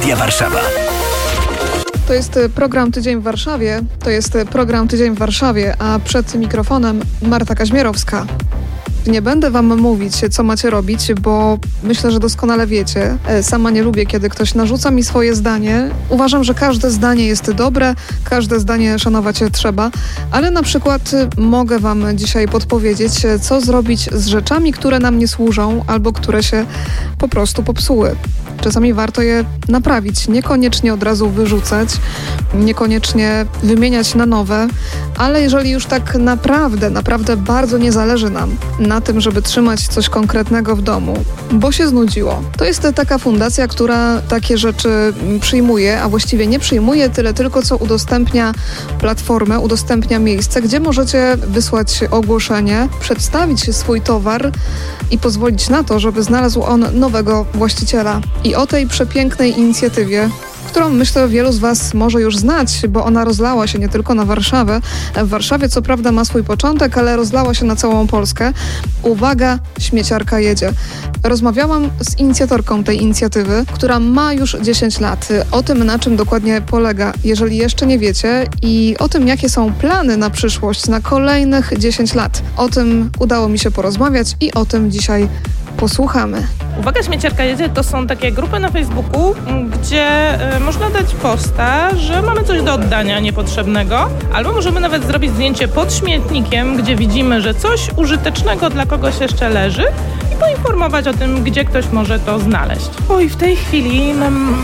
Radia Warszawa. To jest program Tydzień w Warszawie, a przed mikrofonem Marta Kaźmierowska. Nie będę wam mówić, co macie robić, bo myślę, że doskonale wiecie. Sama nie lubię, kiedy ktoś narzuca mi swoje zdanie. Uważam, że każde zdanie jest dobre, każde zdanie szanować trzeba, ale na przykład mogę wam dzisiaj podpowiedzieć, co zrobić z rzeczami, które nam nie służą albo które się po prostu popsuły. Czasami warto je naprawić, niekoniecznie od razu wyrzucać, niekoniecznie wymieniać na nowe, ale jeżeli już tak naprawdę bardzo nie zależy nam na tym, żeby trzymać coś konkretnego w domu, bo się znudziło. To jest taka fundacja, która takie rzeczy przyjmuje, a właściwie nie przyjmuje tyle tylko, co udostępnia platformę, udostępnia miejsce, gdzie możecie wysłać ogłoszenie, przedstawić swój towar i pozwolić na to, żeby znalazł on nowego właściciela. I o tej przepięknej inicjatywie, którą myślę wielu z was może już znać, bo ona rozlała się nie tylko na Warszawę. W Warszawie co prawda ma swój początek, ale rozlała się na całą Polskę. Uwaga, śmieciarka jedzie. Rozmawiałam z inicjatorką tej inicjatywy, która ma już 10 lat. O tym, na czym dokładnie polega, jeżeli jeszcze nie wiecie, i o tym, jakie są plany na przyszłość, na kolejnych 10 lat. O tym udało mi się porozmawiać i o tym dzisiaj posłuchamy. Uwaga, śmieciarka jedzie to są takie grupy na Facebooku, gdzie można dać posta, że mamy coś do oddania niepotrzebnego, albo możemy nawet zrobić zdjęcie pod śmietnikiem, gdzie widzimy, że coś użytecznego dla kogoś jeszcze leży i poinformować o tym, gdzie ktoś może to znaleźć. I w tej chwili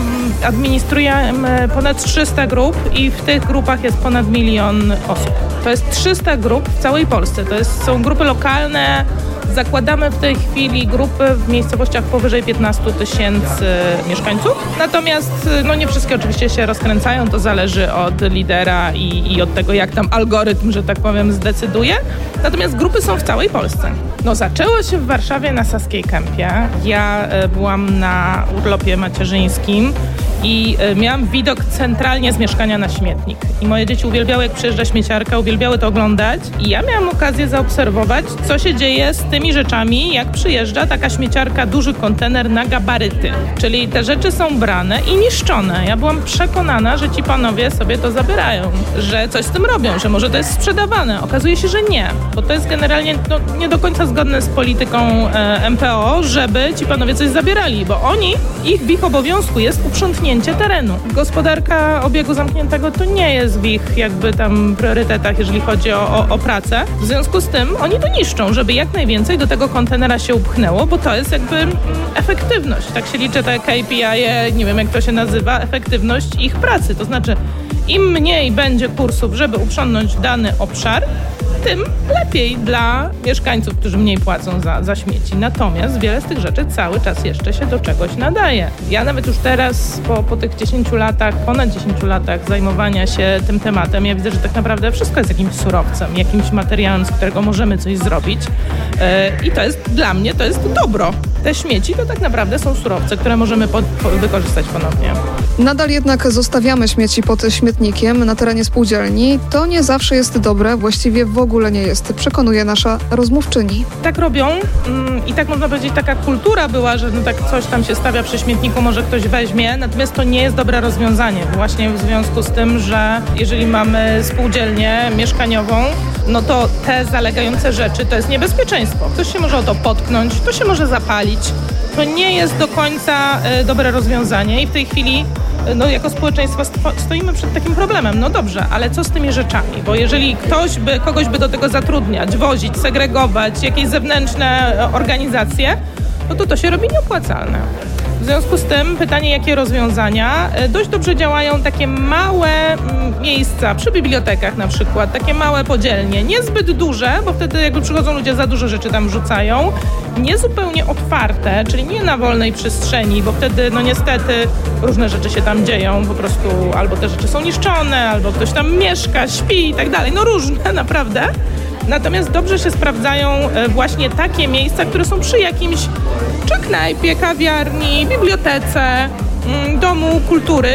administrujemy ponad 300 grup i w tych grupach jest ponad 1 milion osób. To jest 300 grup w całej Polsce. Są grupy lokalne. Zakładamy w tej chwili grupy w miejscowościach powyżej 15 000 mieszkańców. Natomiast nie wszystkie oczywiście się rozkręcają, to zależy od lidera i od tego, jak tam algorytm, że tak powiem, zdecyduje. Natomiast grupy są w całej Polsce. Zaczęło się w Warszawie na Saskiej Kępie. Ja byłam na urlopie macierzyńskim i miałam widok centralnie z mieszkania na śmietnik. I moje dzieci uwielbiały, jak przyjeżdża śmieciarka, uwielbiały to oglądać. I ja miałam okazję zaobserwować, co się dzieje z tymi rzeczami, jak przyjeżdża taka śmieciarka, duży kontener na gabaryty. Czyli te rzeczy są brane i niszczone. Ja byłam przekonana, że ci panowie sobie to zabierają, że coś z tym robią, że może to jest sprzedawane. Okazuje się, że nie, bo to jest generalnie nie do końca zgodne z polityką MPO, żeby ci panowie coś zabierali, bo w ich obowiązku jest uprzątnięcie terenu. Gospodarka obiegu zamkniętego to nie jest w ich jakby tam priorytetach, jeżeli chodzi o pracę. W związku z tym oni to niszczą, żeby jak najwięcej do tego kontenera się upchnęło, bo to jest jakby efektywność. Tak się liczy te KPI, nie wiem jak to się nazywa, efektywność ich pracy. To znaczy im mniej będzie kursów, żeby uprzątnąć dany obszar, tym lepiej dla mieszkańców, którzy mniej płacą za śmieci. Natomiast wiele z tych rzeczy cały czas jeszcze się do czegoś nadaje. Ja nawet już teraz po tych 10 latach, ponad 10 latach zajmowania się tym tematem, ja widzę, że tak naprawdę wszystko jest jakimś surowcem, jakimś materiałem, z którego możemy coś zrobić. I to jest dla mnie, to jest dobro. Te śmieci to tak naprawdę są surowce, które możemy wykorzystać ponownie. Nadal jednak zostawiamy śmieci pod śmietnikiem na terenie spółdzielni. To nie zawsze jest dobre, właściwie w ogóle nie jest, przekonuje nasza rozmówczyni. Tak robią i tak można powiedzieć, taka kultura była, że tak coś tam się stawia przy śmietniku, może ktoś weźmie, natomiast to nie jest dobre rozwiązanie. Właśnie w związku z tym, że jeżeli mamy spółdzielnię mieszkaniową, to te zalegające rzeczy to jest niebezpieczeństwo. Ktoś się może o to potknąć, to się może zapalić. To nie jest do końca dobre rozwiązanie i w tej chwili jako społeczeństwo stoimy przed takim problemem. Dobrze, ale co z tymi rzeczami? Bo jeżeli kogoś by do tego zatrudniać, wozić, segregować, jakieś zewnętrzne organizacje, to się robi nieopłacalne. W związku z tym pytanie, jakie rozwiązania? Dość dobrze działają takie małe miejsca, przy bibliotekach na przykład, takie małe podzielnie, niezbyt duże, bo wtedy jakby przychodzą ludzie, za dużo rzeczy tam wrzucają, niezupełnie otwarte, czyli nie na wolnej przestrzeni, bo wtedy niestety różne rzeczy się tam dzieją, po prostu albo te rzeczy są niszczone, albo ktoś tam mieszka, śpi i tak dalej, różne naprawdę. Natomiast dobrze się sprawdzają właśnie takie miejsca, które są przy jakimś czy knajpie, kawiarni, bibliotece, domu kultury i tam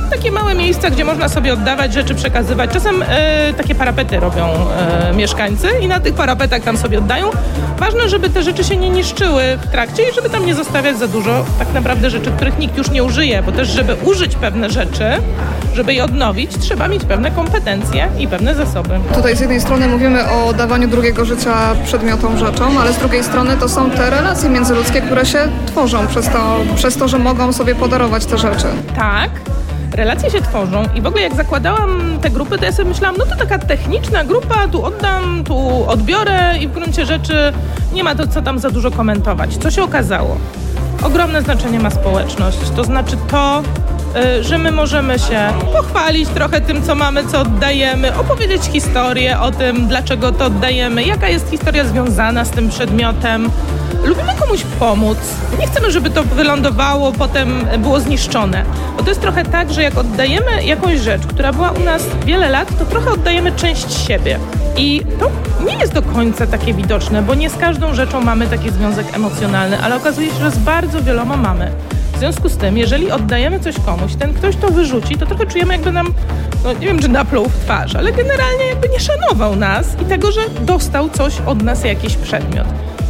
takie małe miejsca, gdzie można sobie oddawać rzeczy, przekazywać. Czasem takie parapety robią mieszkańcy i na tych parapetach tam sobie oddają. Ważne, żeby te rzeczy się nie niszczyły w trakcie i żeby tam nie zostawiać za dużo tak naprawdę rzeczy, których nikt już nie użyje, bo też żeby użyć pewne rzeczy, żeby je odnowić, trzeba mieć pewne kompetencje i pewne zasoby. Tutaj z jednej strony mówimy o dawaniu drugiego życia przedmiotom, rzeczom, ale z drugiej strony to są te relacje międzyludzkie, które się tworzą przez to, że mogą sobie podarować te rzeczy. Tak. Relacje się tworzą i w ogóle jak zakładałam te grupy, to ja sobie myślałam, no to taka techniczna grupa, tu oddam, tu odbiorę i w gruncie rzeczy nie ma to co tam za dużo komentować. Co się okazało? Ogromne znaczenie ma społeczność, to znaczy to, że my możemy się pochwalić trochę tym, co mamy, co oddajemy, opowiedzieć historię o tym, dlaczego to oddajemy, jaka jest historia związana z tym przedmiotem. Lubimy komuś pomóc. Nie chcemy, żeby to wylądowało, potem było zniszczone. Bo to jest trochę tak, że jak oddajemy jakąś rzecz, która była u nas wiele lat, to trochę oddajemy część siebie. I to nie jest do końca takie widoczne, bo nie z każdą rzeczą mamy taki związek emocjonalny, ale okazuje się, że z bardzo wieloma mamy. W związku z tym, jeżeli oddajemy coś komuś, ten ktoś to wyrzuci, to trochę czujemy, jakby nam, no nie wiem, czy napluł w twarz, ale generalnie jakby nie szanował nas i tego, że dostał coś od nas, jakiś przedmiot.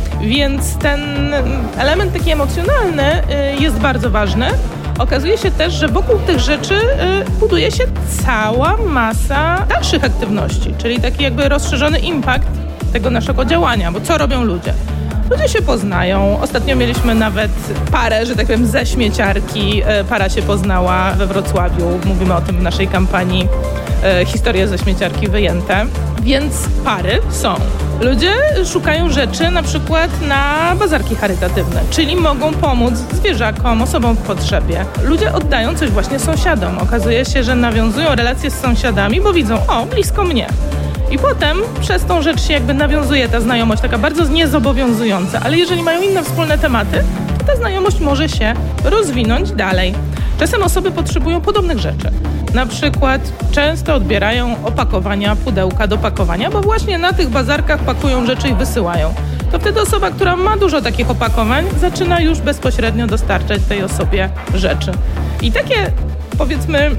Więc ten element taki emocjonalny jest bardzo ważny. Okazuje się też, że wokół tych rzeczy buduje się cała masa dalszych aktywności, czyli taki jakby rozszerzony impact tego naszego działania, bo co robią ludzie? Ludzie się poznają. Ostatnio mieliśmy nawet parę, że tak powiem, ze śmieciarki. Para się poznała we Wrocławiu. Mówimy o tym w naszej kampanii Historie ze śmieciarki wyjęte. Więc pary są. Ludzie szukają rzeczy na przykład na bazarki charytatywne, czyli mogą pomóc zwierzakom, osobom w potrzebie. Ludzie oddają coś właśnie sąsiadom. Okazuje się, że nawiązują relacje z sąsiadami, bo widzą, blisko mnie. I potem przez tą rzecz się jakby nawiązuje ta znajomość, taka bardzo niezobowiązująca, ale jeżeli mają inne wspólne tematy, to ta znajomość może się rozwinąć dalej. Czasem osoby potrzebują podobnych rzeczy. Na przykład często odbierają opakowania, pudełka do pakowania, bo właśnie na tych bazarkach pakują rzeczy i wysyłają. To wtedy osoba, która ma dużo takich opakowań, zaczyna już bezpośrednio dostarczać tej osobie rzeczy. I takie, powiedzmy,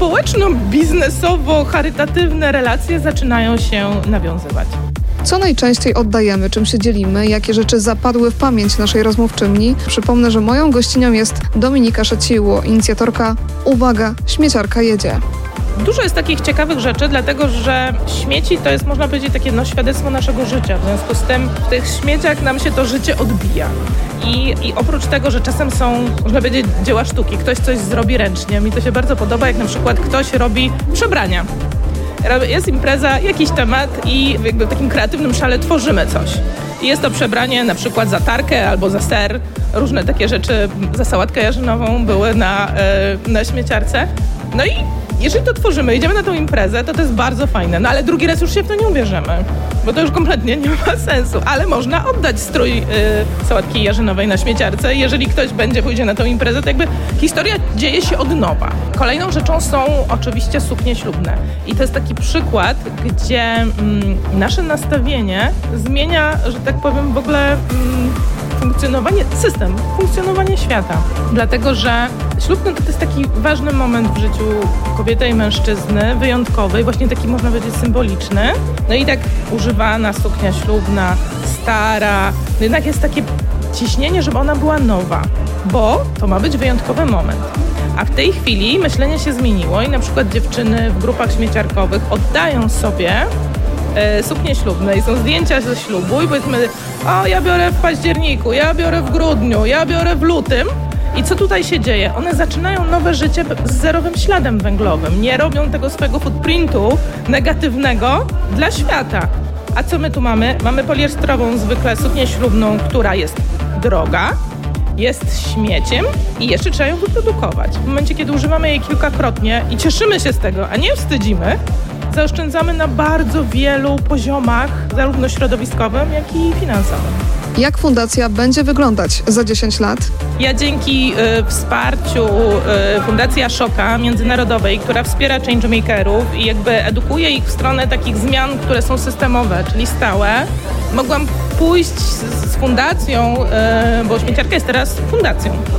społeczno-biznesowo-charytatywne relacje zaczynają się nawiązywać. Co najczęściej oddajemy, czym się dzielimy, jakie rzeczy zapadły w pamięć naszej rozmówczyni? Przypomnę, że moją gościnią jest Dominika Szeciło, inicjatorka Uwaga, śmieciarka jedzie. Dużo jest takich ciekawych rzeczy, dlatego że śmieci to jest, można powiedzieć, takie świadectwo naszego życia. W związku z tym w tych śmieciach nam się to życie odbija. I oprócz tego, że czasem są, można powiedzieć, dzieła sztuki, ktoś coś zrobi ręcznie. Mi to się bardzo podoba, jak na przykład ktoś robi przebrania. Jest impreza, jakiś temat i jakby w takim kreatywnym szale tworzymy coś. I jest to przebranie na przykład za tarkę albo za ser. Różne takie rzeczy, za sałatkę jarzynową były na śmieciarce. No i jeżeli to tworzymy, idziemy na tą imprezę, to jest bardzo fajne. No ale drugi raz już się w to nie ubierzemy, bo to już kompletnie nie ma sensu. Ale można oddać strój sałatki jarzynowej na śmieciarce. Jeżeli ktoś pójdzie na tą imprezę, to jakby historia dzieje się od nowa. Kolejną rzeczą są oczywiście suknie ślubne. I to jest taki przykład, gdzie nasze nastawienie zmienia, że tak powiem, w ogóle funkcjonowanie świata. Dlatego, że ślub to jest taki ważny moment w życiu kobiety i mężczyzny, wyjątkowy i właśnie taki, można powiedzieć, symboliczny. No i tak używana suknia ślubna, stara, jednak jest takie ciśnienie, żeby ona była nowa, bo to ma być wyjątkowy moment. A w tej chwili myślenie się zmieniło i na przykład dziewczyny w grupach śmieciarkowych oddają sobie suknie ślubne i są zdjęcia ze ślubu i powiedzmy, ja biorę w październiku, ja biorę w grudniu, ja biorę w lutym. I co tutaj się dzieje? One zaczynają nowe życie z zerowym śladem węglowym. Nie robią tego swojego footprintu negatywnego dla świata. A co my tu mamy? Mamy poliestrową zwykle suknię ślubną, która jest droga, jest śmieciem i jeszcze trzeba ją wyprodukować. W momencie, kiedy używamy jej kilkakrotnie i cieszymy się z tego, a nie wstydzimy, zaoszczędzamy na bardzo wielu poziomach, zarówno środowiskowym, jak i finansowym. Jak fundacja będzie wyglądać za 10 lat? Ja dzięki wsparciu Fundacji Ashoka Międzynarodowej, która wspiera changemakerów i jakby edukuje ich w stronę takich zmian, które są systemowe, czyli stałe, mogłam pójść z fundacją, bo śmieciarka jest teraz fundacją.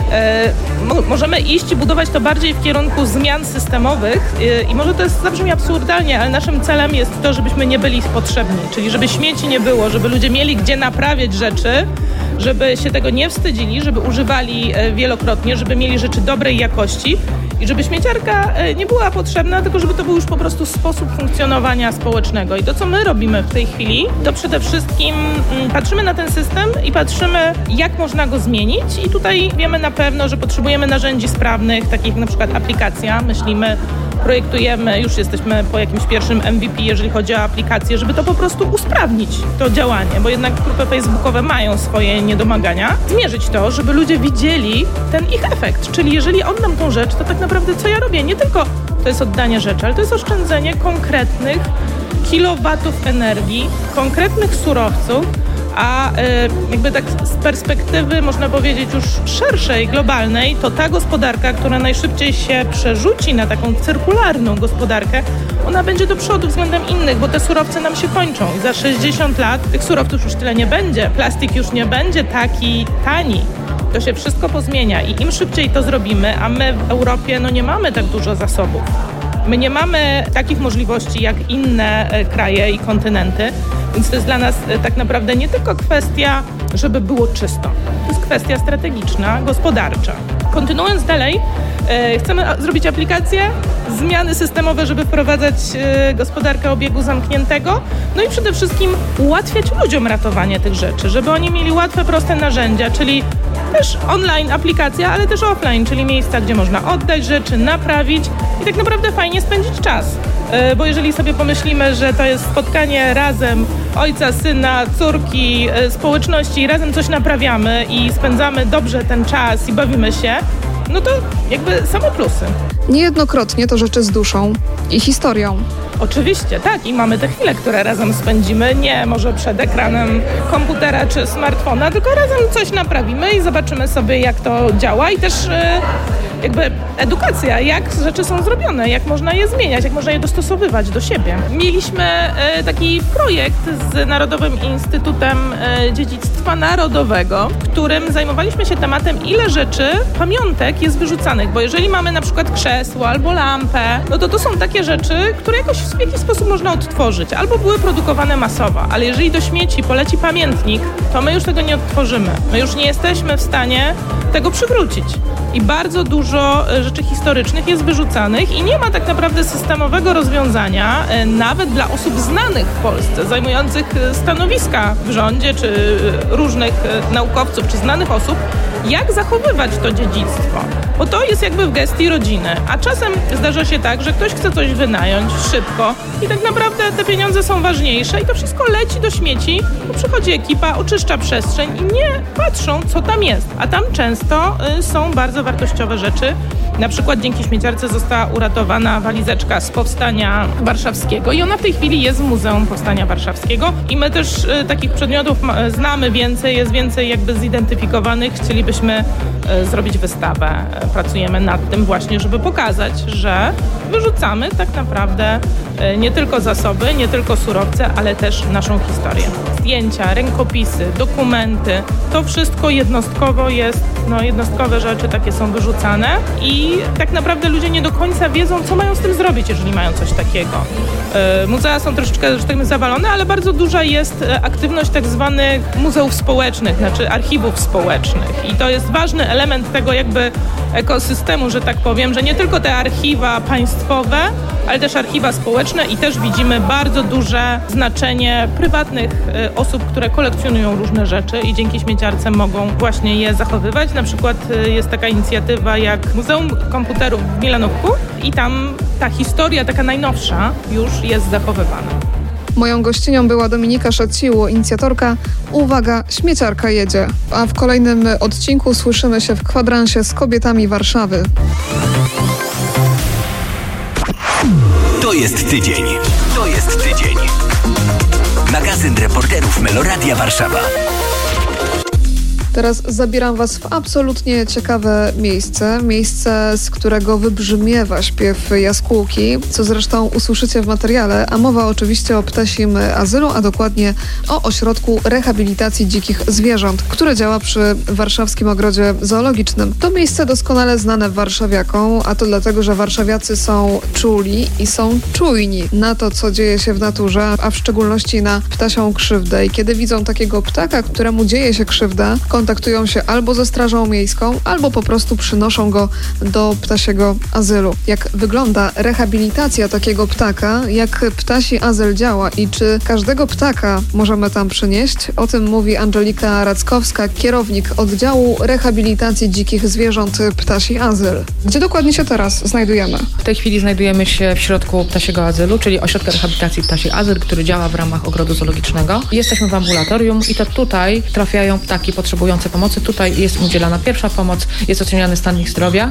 Możemy iść i budować to bardziej w kierunku zmian systemowych i może to zabrzmi absurdalnie, ale naszym celem jest to, żebyśmy nie byli potrzebni, czyli żeby śmieci nie było, żeby ludzie mieli gdzie naprawiać rzeczy, żeby się tego nie wstydzili, żeby używali wielokrotnie, żeby mieli rzeczy dobrej jakości i żeby śmieciarka nie była potrzebna, tylko żeby to był już po prostu sposób funkcjonowania społecznego. I to, co my robimy w tej chwili, to przede wszystkim patrzymy na ten system i patrzymy, jak można go zmienić. I tutaj wiemy na pewno, że potrzebujemy narzędzi sprawnych, takich jak na przykład aplikacja. Myślimy, projektujemy, już jesteśmy po jakimś pierwszym MVP, jeżeli chodzi o aplikację, żeby to po prostu usprawnić, to działanie, bo jednak grupy facebookowe mają swoje niedomagania. Zmierzyć to, żeby ludzie widzieli ten ich efekt, czyli jeżeli oddam tą rzecz, to tak naprawdę co ja robię? Nie tylko to jest oddanie rzeczy, ale to jest oszczędzenie konkretnych kilowatów energii, konkretnych surowców, a jakby tak z perspektywy, można powiedzieć, już szerszej, globalnej, to ta gospodarka, która najszybciej się przerzuci na taką cyrkularną gospodarkę, ona będzie do przodu względem innych, bo te surowce nam się kończą i za 60 lat tych surowców już tyle nie będzie. Plastik już nie będzie taki tani. To się wszystko pozmienia i im szybciej to zrobimy, a my w Europie nie mamy tak dużo zasobów. My nie mamy takich możliwości jak inne kraje i kontynenty, więc to jest dla nas tak naprawdę nie tylko kwestia, żeby było czysto. To jest kwestia strategiczna, gospodarcza. Kontynuując dalej, chcemy zrobić aplikację, zmiany systemowe, żeby wprowadzać gospodarkę obiegu zamkniętego, no i przede wszystkim ułatwiać ludziom ratowanie tych rzeczy, żeby oni mieli łatwe, proste narzędzia, czyli też online aplikacja, ale też offline, czyli miejsca, gdzie można oddać rzeczy, naprawić i tak naprawdę fajnie spędzić czas. Bo jeżeli sobie pomyślimy, że to jest spotkanie razem ojca, syna, córki, społeczności i razem coś naprawiamy i spędzamy dobrze ten czas i bawimy się, no to jakby same plusy. Niejednokrotnie to rzeczy z duszą i historią. Oczywiście, tak. I mamy te chwile, które razem spędzimy, nie może przed ekranem komputera czy smartfona, tylko razem coś naprawimy i zobaczymy sobie, jak to działa i też jakby edukacja, jak rzeczy są zrobione, jak można je zmieniać, jak można je dostosowywać do siebie. Mieliśmy taki projekt z Narodowym Instytutem Dziedzictwa Narodowego, w którym zajmowaliśmy się tematem, ile rzeczy, pamiątek jest wyrzucanych, bo jeżeli mamy na przykład krzesło albo lampę, no to są takie rzeczy, które jakoś w jakiś sposób można odtworzyć, albo były produkowane masowo, ale jeżeli do śmieci poleci pamiętnik, to my już tego nie odtworzymy. My już nie jesteśmy w stanie tego przywrócić. I bardzo dużo rzeczy historycznych jest wyrzucanych i nie ma tak naprawdę systemowego rozwiązania, nawet dla osób znanych w Polsce, zajmujących stanowiska w rządzie, czy różnych naukowców, czy znanych osób, jak zachowywać to dziedzictwo. Bo to jest jakby w gestii rodziny. A czasem zdarza się tak, że ktoś chce coś wynająć szybko i tak naprawdę te pieniądze są ważniejsze i to wszystko leci do śmieci, bo przychodzi ekipa, oczyszcza przestrzeń i nie patrzą, co tam jest. A tam często są bardzo wartościowe rzeczy. Na przykład dzięki śmieciarce została uratowana walizeczka z Powstania Warszawskiego i ona w tej chwili jest w Muzeum Powstania Warszawskiego i my też takich przedmiotów znamy więcej, jest więcej jakby zidentyfikowanych. Chcielibyśmy zrobić wystawę. Pracujemy nad tym właśnie, żeby pokazać, że wyrzucamy tak naprawdę nie tylko zasoby, nie tylko surowce, ale też naszą historię. Zdjęcia, rękopisy, dokumenty, to wszystko jednostkowo jest, jednostkowe rzeczy takie są wyrzucane i tak naprawdę ludzie nie do końca wiedzą, co mają z tym zrobić, jeżeli mają coś takiego. Muzea są troszeczkę, że tak powiem, zawalone, ale bardzo duża jest aktywność tak zwanych muzeów społecznych, znaczy archiwów społecznych i to jest ważny element tego jakby ekosystemu, że tak powiem, że nie tylko te archiwa państwowe, ale też archiwa społeczne i też widzimy bardzo duże znaczenie prywatnych osób, które kolekcjonują różne rzeczy i dzięki śmieciarce mogą właśnie je zachowywać. Na przykład jest taka inicjatywa jak Muzeum Komputerów w Milanówku i tam ta historia taka najnowsza już jest zachowywana. Moją gościnią była Dominika Szaciło, inicjatorka Uwaga, śmieciarka jedzie. A w kolejnym odcinku słyszymy się w kwadransie z kobietami Warszawy. To jest tydzień. To jest tydzień. Magazyn reporterów Meloradia Warszawa. Teraz zabieram was w absolutnie ciekawe miejsce, z którego wybrzmiewa śpiew jaskółki, co zresztą usłyszycie w materiale, a mowa oczywiście o ptasim azylu, a dokładnie o ośrodku rehabilitacji dzikich zwierząt, które działa przy Warszawskim Ogrodzie Zoologicznym. To miejsce doskonale znane warszawiakom, a to dlatego, że warszawiacy są czuli i są czujni na to, co dzieje się w naturze, a w szczególności na ptasią krzywdę. I kiedy widzą takiego ptaka, któremu dzieje się krzywda, kontaktują się albo ze Strażą Miejską, albo po prostu przynoszą go do ptasiego azylu. Jak wygląda rehabilitacja takiego ptaka, jak ptasi azyl działa i czy każdego ptaka możemy tam przynieść? O tym mówi Angelika Rackowska, kierownik oddziału rehabilitacji dzikich zwierząt Ptasi Azyl. Gdzie dokładnie się teraz znajdujemy? W tej chwili znajdujemy się w środku ptasiego azylu, czyli ośrodka rehabilitacji Ptasi Azyl, który działa w ramach Ogrodu Zoologicznego. Jesteśmy w ambulatorium i to tutaj trafiają ptaki potrzebujące pomocy. Tutaj jest udzielana pierwsza pomoc, jest oceniany stan ich zdrowia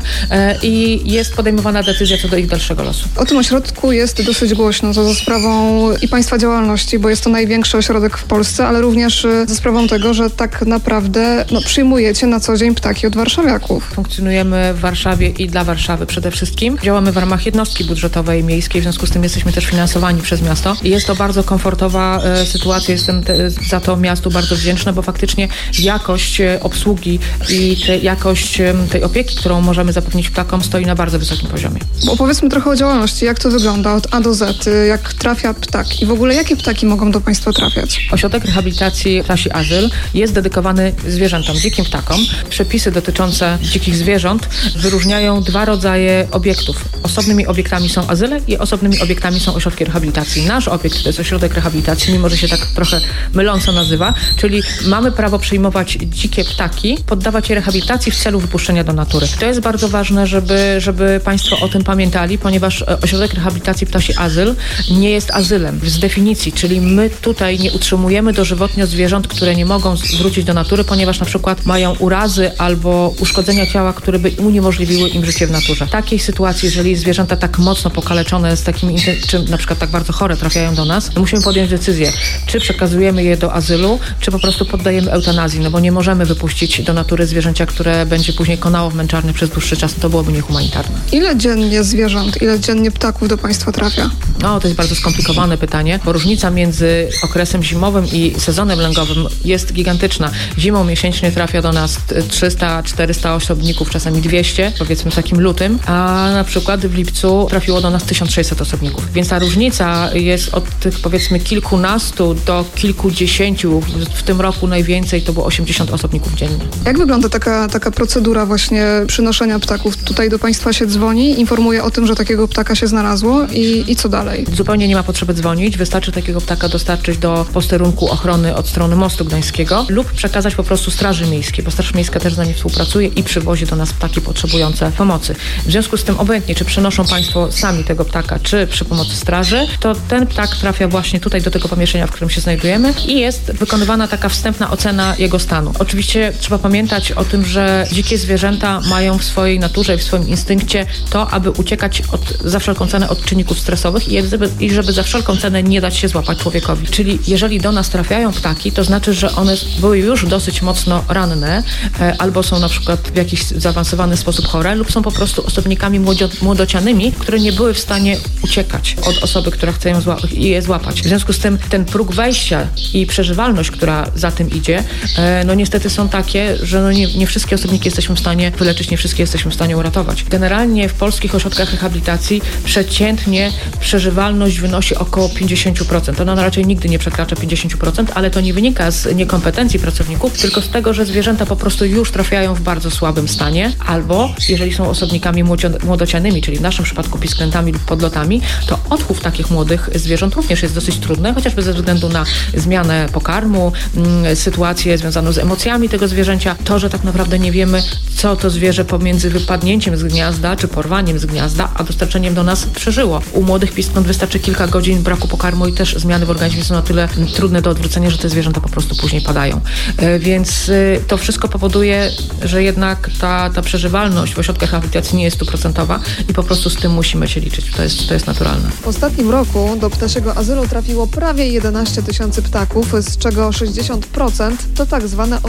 i jest podejmowana decyzja co do ich dalszego losu. O tym ośrodku jest dosyć głośno, to za sprawą i Państwa działalności, bo jest to największy ośrodek w Polsce, ale również za sprawą tego, że tak naprawdę przyjmujecie na co dzień ptaki od warszawiaków. Funkcjonujemy w Warszawie i dla Warszawy przede wszystkim. Działamy w ramach jednostki budżetowej miejskiej, w związku z tym jesteśmy też finansowani przez miasto. I jest to bardzo komfortowa sytuacja, jestem za to miastu bardzo wdzięczna, bo faktycznie jakość obsługi i jakość tej opieki, którą możemy zapewnić ptakom, stoi na bardzo wysokim poziomie. Opowiedzmy trochę o działalności, jak to wygląda od A do Z, jak trafia ptak i w ogóle jakie ptaki mogą do Państwa trafiać? Ośrodek rehabilitacji Ptasi Azyl jest dedykowany zwierzętom, dzikim ptakom. Przepisy dotyczące dzikich zwierząt wyróżniają dwa rodzaje obiektów. Osobnymi obiektami są azyle i osobnymi obiektami są ośrodki rehabilitacji. Nasz obiekt to jest ośrodek rehabilitacji, mimo że się tak trochę myląco nazywa, czyli mamy prawo przyjmować dzikie ptaki, poddawać je rehabilitacji w celu wypuszczenia do natury. To jest bardzo ważne, żeby Państwo o tym pamiętali, ponieważ ośrodek rehabilitacji Ptasi Azyl nie jest azylem z definicji, czyli my tutaj nie utrzymujemy dożywotnio zwierząt, które nie mogą wrócić do natury, ponieważ na przykład mają urazy albo uszkodzenia ciała, które by uniemożliwiły im życie w naturze. W takiej sytuacji, jeżeli zwierzęta tak mocno pokaleczone, czy na przykład tak bardzo chore trafiają do nas, musimy podjąć decyzję, czy przekazujemy je do azylu, czy po prostu poddajemy eutanazji, bo nie możemy wypuścić do natury zwierzęcia, które będzie później konało w męczarni przez dłuższy czas. To byłoby niehumanitarne. Ile dziennie zwierząt, ile dziennie ptaków do Państwa trafia? To jest bardzo skomplikowane pytanie, bo różnica między okresem zimowym i sezonem lęgowym jest gigantyczna. Zimą miesięcznie trafia do nas 300-400 osobników, czasami 200, powiedzmy w takim lutym, a na przykład w lipcu trafiło do nas 1600 osobników. Więc ta różnica jest od tych powiedzmy kilkunastu do kilkudziesięciu. W tym roku najwięcej to było 80 osobników dziennie. Jak wygląda taka procedura właśnie przynoszenia ptaków? Tutaj do Państwa się dzwoni, informuje o tym, że takiego ptaka się znalazło i co dalej? Zupełnie nie ma potrzeby dzwonić, wystarczy takiego ptaka dostarczyć do posterunku ochrony od strony Mostu Gdańskiego lub przekazać po prostu Straży Miejskiej, bo Straż Miejska też z nami współpracuje i przywozi do nas ptaki potrzebujące pomocy. W związku z tym obojętnie, czy przynoszą Państwo sami tego ptaka, czy przy pomocy straży, to ten ptak trafia właśnie tutaj do tego pomieszczenia, w którym się znajdujemy i jest wykonywana taka wstępna ocena jego stanu. Oczywiście trzeba pamiętać o tym, że dzikie zwierzęta mają w swojej naturze i w swoim instynkcie to, aby uciekać za wszelką cenę od czynników stresowych i żeby za wszelką cenę nie dać się złapać człowiekowi. Czyli jeżeli do nas trafiają ptaki, to znaczy, że one były już dosyć mocno ranne, albo są na przykład w jakiś zaawansowany sposób chore, lub są po prostu osobnikami młodocianymi, które nie były w stanie uciekać od osoby, która chce je złapać. W związku z tym ten próg wejścia i przeżywalność, która za tym idzie, niestety są takie, że nie wszystkie osobniki jesteśmy w stanie wyleczyć, nie wszystkie jesteśmy w stanie uratować. Generalnie w polskich ośrodkach rehabilitacji przeciętnie przeżywalność wynosi około 50%. Ona raczej nigdy nie przekracza 50%, ale to nie wynika z niekompetencji pracowników, tylko z tego, że zwierzęta po prostu już trafiają w bardzo słabym stanie, albo jeżeli są osobnikami młodocianymi, czyli w naszym przypadku pisklętami lub podlotami, to odchów takich młodych zwierząt również jest dosyć trudny, chociażby ze względu na zmianę pokarmu, sytuację związaną z emocjami tego zwierzęcia, to, że tak naprawdę nie wiemy, co to zwierzę pomiędzy wypadnięciem z gniazda, czy porwaniem z gniazda, a dostarczeniem do nas przeżyło. U młodych piskląt wystarczy kilka godzin braku pokarmu i też zmiany w organizmie są na tyle trudne do odwrócenia, że te zwierzęta po prostu później padają. Więc to wszystko powoduje, że jednak ta przeżywalność w ośrodkach rehabilitacji nie jest 100% i po prostu z tym musimy się liczyć. To jest naturalne. W ostatnim roku do ptasiego azylu trafiło prawie 11 000 ptaków, z czego 60% to tak zwane osoby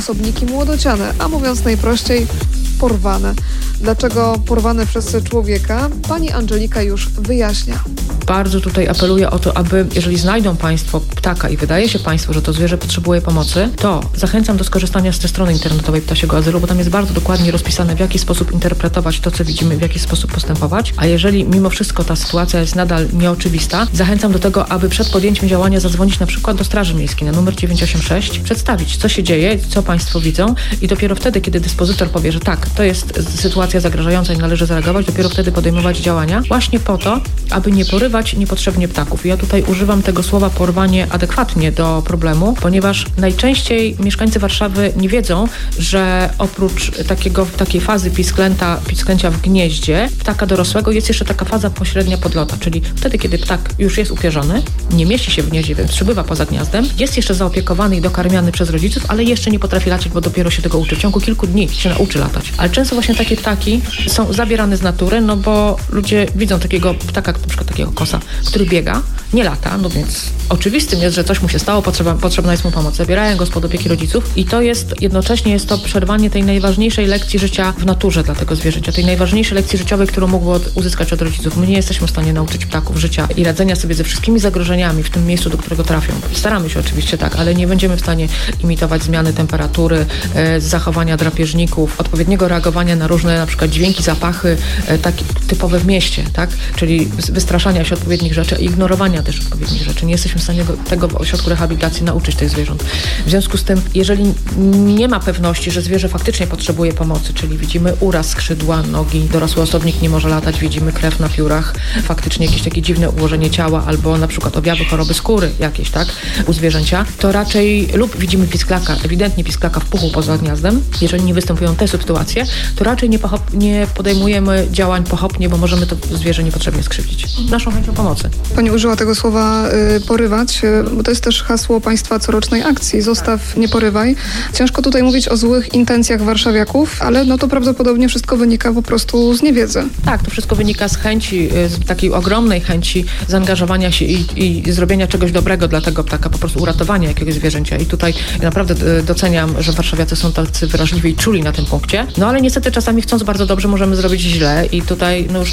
osobniki młodociane, a mówiąc najprościej, porwane. Dlaczego porwane przez człowieka? Pani Angelika już wyjaśnia. Bardzo tutaj apeluję o to, aby jeżeli znajdą Państwo ptaka i wydaje się Państwu, że to zwierzę potrzebuje pomocy, to zachęcam do skorzystania z tej strony internetowej Ptasiego Azylu, bo tam jest bardzo dokładnie rozpisane, w jaki sposób interpretować to, co widzimy, w jaki sposób postępować. A jeżeli mimo wszystko ta sytuacja jest nadal nieoczywista, zachęcam do tego, aby przed podjęciem działania zadzwonić na przykład do Straży Miejskiej na numer 986, przedstawić, co się dzieje, co Państwo widzą i dopiero wtedy, kiedy dyspozytor powie, że tak, to jest sytuacja zagrażająca i należy zareagować, dopiero wtedy podejmować działania właśnie po to, aby nie porywać niepotrzebnie ptaków. I ja tutaj używam tego słowa porwanie adekwatnie do problemu, ponieważ najczęściej mieszkańcy Warszawy nie wiedzą, że oprócz takiej fazy pisklęcia w gnieździe ptaka dorosłego jest jeszcze taka faza pośrednia podlota, czyli wtedy, kiedy ptak już jest upierzony, nie mieści się w gnieździe, więc przybywa poza gniazdem, jest jeszcze zaopiekowany i dokarmiany przez rodziców, ale jeszcze nie potrafi latać, bo dopiero się tego uczy. W ciągu kilku dni się nauczy latać. Ale często właśnie takie ptaki są zabierane z natury, no bo ludzie widzą takiego ptaka, na przykład takiego kosa, który biega, nie lata, no więc oczywistym jest, że coś mu się stało, potrzebna jest mu pomoc. Zabierają go spod opieki rodziców i to jest, jednocześnie jest to przerwanie tej najważniejszej lekcji życia w naturze dla tego zwierzęcia, tej najważniejszej lekcji życiowej, którą mogło uzyskać od rodziców. My nie jesteśmy w stanie nauczyć ptaków życia i radzenia sobie ze wszystkimi zagrożeniami w tym miejscu, do którego trafią. Staramy się oczywiście tak, ale nie będziemy w stanie imitować zmiany temperatury, zachowania drapieżników, odpowiedniego reagowania na różne na przykład dźwięki, zapachy, takie typowe w mieście, tak? Czyli wystraszania się odpowiednich rzeczy i ignorowania też odpowiednich rzeczy. Nie jesteśmy w stanie tego w ośrodku rehabilitacji nauczyć tych zwierząt. W związku z tym, jeżeli nie ma pewności, że zwierzę faktycznie potrzebuje pomocy, czyli widzimy uraz skrzydła, nogi, dorosły osobnik nie może latać, widzimy krew na piórach, faktycznie jakieś takie dziwne ułożenie ciała albo na przykład objawy choroby skóry jakieś, tak, u zwierzęcia, to raczej lub widzimy pisklaka, ewidentnie pisklaka w puchu poza gniazdem, jeżeli nie występują te sytuacje, to raczej nie podejmujemy działań pochopnie, bo możemy to zwierzę niepotrzebnie skrzywdzić. Naszą chęcią pomocy. Pani użyła tego słowa porywać, bo to jest też hasło Państwa corocznej akcji Zostaw, nie porywaj. Ciężko tutaj mówić o złych intencjach warszawiaków, ale no to prawdopodobnie wszystko wynika po prostu z niewiedzy. Tak, to wszystko wynika z chęci, z takiej ogromnej chęci zaangażowania się i zrobienia czegoś dobrego dla tego ptaka, po prostu uratowania jakiegoś zwierzęcia. I tutaj naprawdę doceniam, że warszawiacy są tacy wrażliwi i czuli na tym punkcie. No ale niestety czasami chcąc bardzo dobrze możemy zrobić źle i tutaj no już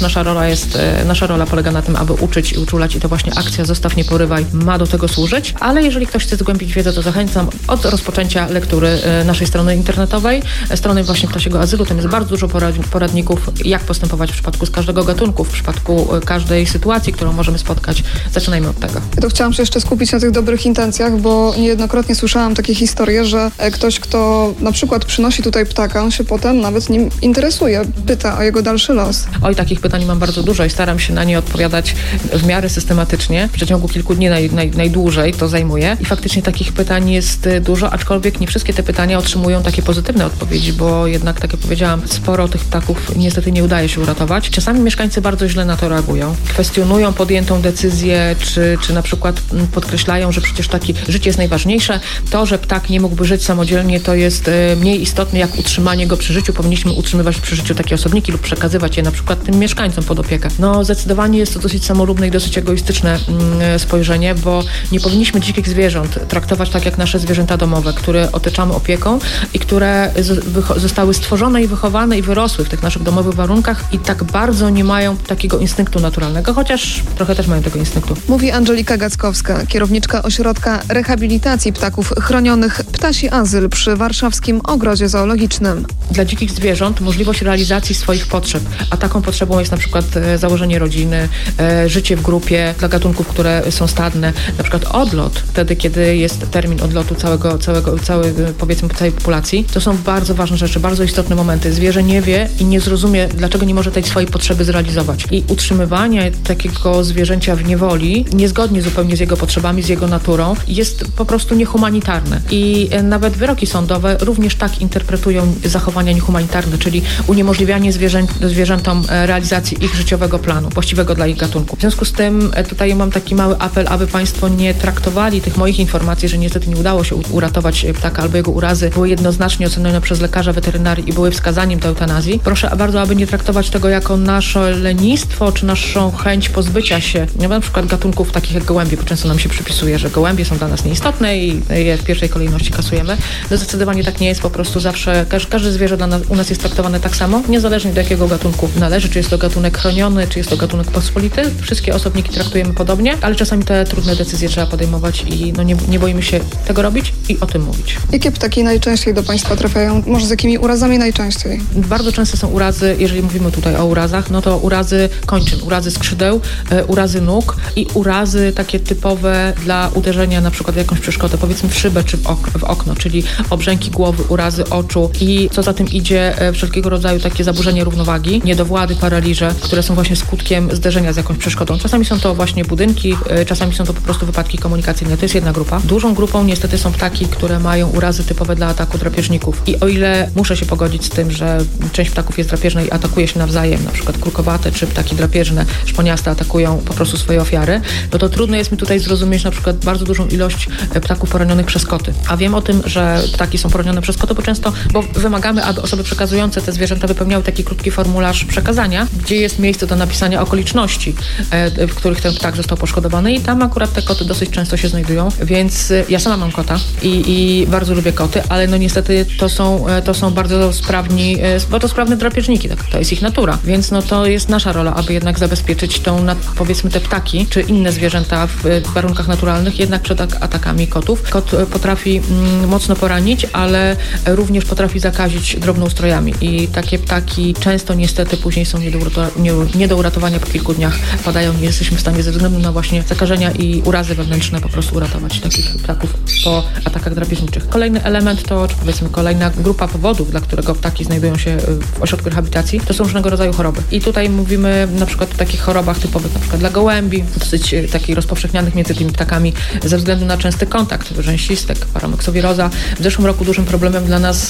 nasza rola polega na tym, aby uczyć i uczulać i to właśnie akcja Zostaw, nie porywaj ma do tego służyć, ale jeżeli ktoś chce zgłębić wiedzę, to zachęcam od rozpoczęcia lektury naszej strony internetowej, strony właśnie Ptasiego Azylu. Tam jest bardzo dużo poradników, jak postępować w przypadku z każdego gatunku, w przypadku każdej sytuacji, którą możemy spotkać. Zaczynajmy od tego. Ja to chciałam się jeszcze skupić na tych dobrych intencjach, bo niejednokrotnie słyszałam takie historie, że ktoś, kto na przykład przynosi tutaj ptaka, on się potem nawet nim interesuje, pyta o jego dalszy los. Oj, takich pytań mam bardzo dużo i staram się na nie odpowiadać w miarę systematycznie. W przeciągu kilku dni najdłużej to zajmuje i faktycznie takich pytań jest dużo, aczkolwiek nie wszystkie te pytania otrzymują takie pozytywne odpowiedzi, bo jednak, tak jak powiedziałam, sporo tych ptaków niestety nie udaje się uratować. Czasami mieszkańcy bardzo źle na to reagują. Kwestionują podjętą decyzję, czy na przykład podkreślają, że przecież życie jest najważniejsze. To, że ptak nie mógłby żyć samodzielnie, to jest mniej istotne jak utrzymanie go przy życiu. Powinniśmy utrzymywać przy życiu takie osobniki lub przekazywać je na przykład tym mieszkańcom pod opiekę. No zdecydowanie jest to dosyć samolubne i dosyć egoistyczne spojrzenie, bo nie powinniśmy dzikich zwierząt traktować tak jak nasze zwierzęta domowe, które otaczamy opieką i które zostały stworzone i wychowane i wyrosły w tych naszych domowych warunkach i tak bardzo nie mają takiego instynktu naturalnego, chociaż trochę też mają tego instynktu. Mówi Angelika Gackowska, kierowniczka Ośrodka Rehabilitacji Ptaków Chronionych Ptasi Azyl przy Warszawskim Ogrodzie Zoologicznym. Dla dzikich zwierząt możliwość realizacji swoich potrzeb, a taką potrzebą jest na przykład założenie rodziny, życie w grupie dla gatunków, które są stadne, na przykład odlot, wtedy kiedy jest termin odlotu powiedzmy całej populacji. To są bardzo ważne rzeczy, bardzo istotne momenty. Zwierzę nie wie i nie zrozumie, dlaczego nie może tej swojej potrzeby zrealizować. I utrzymywanie takiego zwierzęcia w niewoli, niezgodnie zupełnie z jego potrzebami, z jego naturą, jest po prostu niehumanitarne. I nawet wyroki sądowe również tak interpretują zachowania niehumanitarne, czyli uniemożliwianie zwierzętom realizacji ich życiowego planu, właściwego dla ich gatunku. W związku z tym tutaj mam taki mały apel, aby Państwo nie traktowali tych moich informacji, że niestety nie udało się uratować ptaka albo jego urazy były jednoznacznie ocenione przez lekarza weterynarii i były wskazaniem do eutanazji. Proszę bardzo, aby nie traktować tego jako nasze lenistwo, czy naszą chęć pozbycia się na przykład gatunków takich jak gołębie, bo często nam się przypisuje, że gołębie są dla nas nieistotne i je w pierwszej kolejności kasujemy. No zdecydowanie tak nie jest, po prostu zawsze każde zwierzę u nas jest traktowane tak samo, niezależnie do jakiego gatunku należy, czy jest to gatunek chroniony, czy jest to gatunek pospolity. Wszystkie osobniki traktujemy podobnie, ale czasami te trudne decyzje trzeba podejmować i nie boimy się tego robić i o tym mówić. Jakie ptaki najczęściej do Państwa trafiają? Może z jakimi urazami najczęściej? Bardzo często są urazy, jeżeli mówimy tutaj o urazach, no to urazy kończyn, urazy skrzydeł, urazy nóg i urazy takie typowe dla uderzenia na przykład w jakąś przeszkodę, powiedzmy w szybę czy w okno, czyli obrzęki głowy, urazy oczu i co za tym idzie, wszelkiego rodzaju takie zaburzenie równowagi, niedowłady, paraliże, które są właśnie skutkiem zderzenia z jakąś przeszkodą. Czasami są to właśnie budynki, czasami są to po prostu wypadki komunikacyjne. To jest jedna grupa. Dużą grupą niestety są ptaki, które mają urazy typowe dla ataku drapieżników. I o ile muszę się pogodzić z tym, że część ptaków jest drapieżna i atakuje się nawzajem, na przykład kurkowate czy ptaki drapieżne, szponiaste atakują po prostu swoje ofiary, no to trudno jest mi tutaj zrozumieć na przykład bardzo dużą ilość ptaków poranionych przez koty. A wiem o tym, że ptaki są poranione przez koty, bo wymagamy, aby osoby przekazujące te zwierzęta wypełniały taki krótki formularz przekazania, gdzie jest miejsce do napisania okoliczności, w których ten ptak został poszkodowany i tam akurat te koty dosyć często się znajdują, więc ja sama mam kota i bardzo lubię koty, ale no niestety to są bardzo sprawne drapieżniki, tak, to jest ich natura, więc no to jest nasza rola, aby jednak zabezpieczyć powiedzmy te ptaki, czy inne zwierzęta w warunkach naturalnych, jednak przed atakami kotów. Kot potrafi mocno poranić, ale również potrafi zakazić drobnoustrojami i takie ptaki często niestety później są nie do uratowania po kilku dniach padają, nie jesteśmy w stanie ze względu na właśnie zakażenia i urazy wewnętrzne po prostu uratować takich ptaków po atakach drapieżniczych. Kolejny element to, czy powiedzmy kolejna grupa powodów, dla którego ptaki znajdują się w ośrodku rehabilitacji, to są różnego rodzaju choroby. I tutaj mówimy na przykład o takich chorobach typowych na przykład dla gołębi, dosyć takich rozpowszechnionych między tymi ptakami ze względu na częsty kontakt, rzęsistek, paramoksowiroza. W zeszłym roku dużym problemem dla nas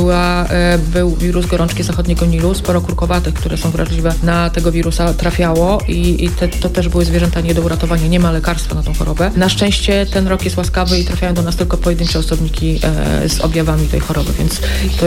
był wirus gorączki zachodniego Nilu. Sporo kurkowatych, które są wrażliwe na tego wirusa, trafiało i to też były zwierzęta nie do uratowania. Nie ma lekarstwa na tą chorobę. Na szczęście ten rok jest łaskawy i trafiają do nas tylko pojedyncze osobniki z objawami tej choroby, więc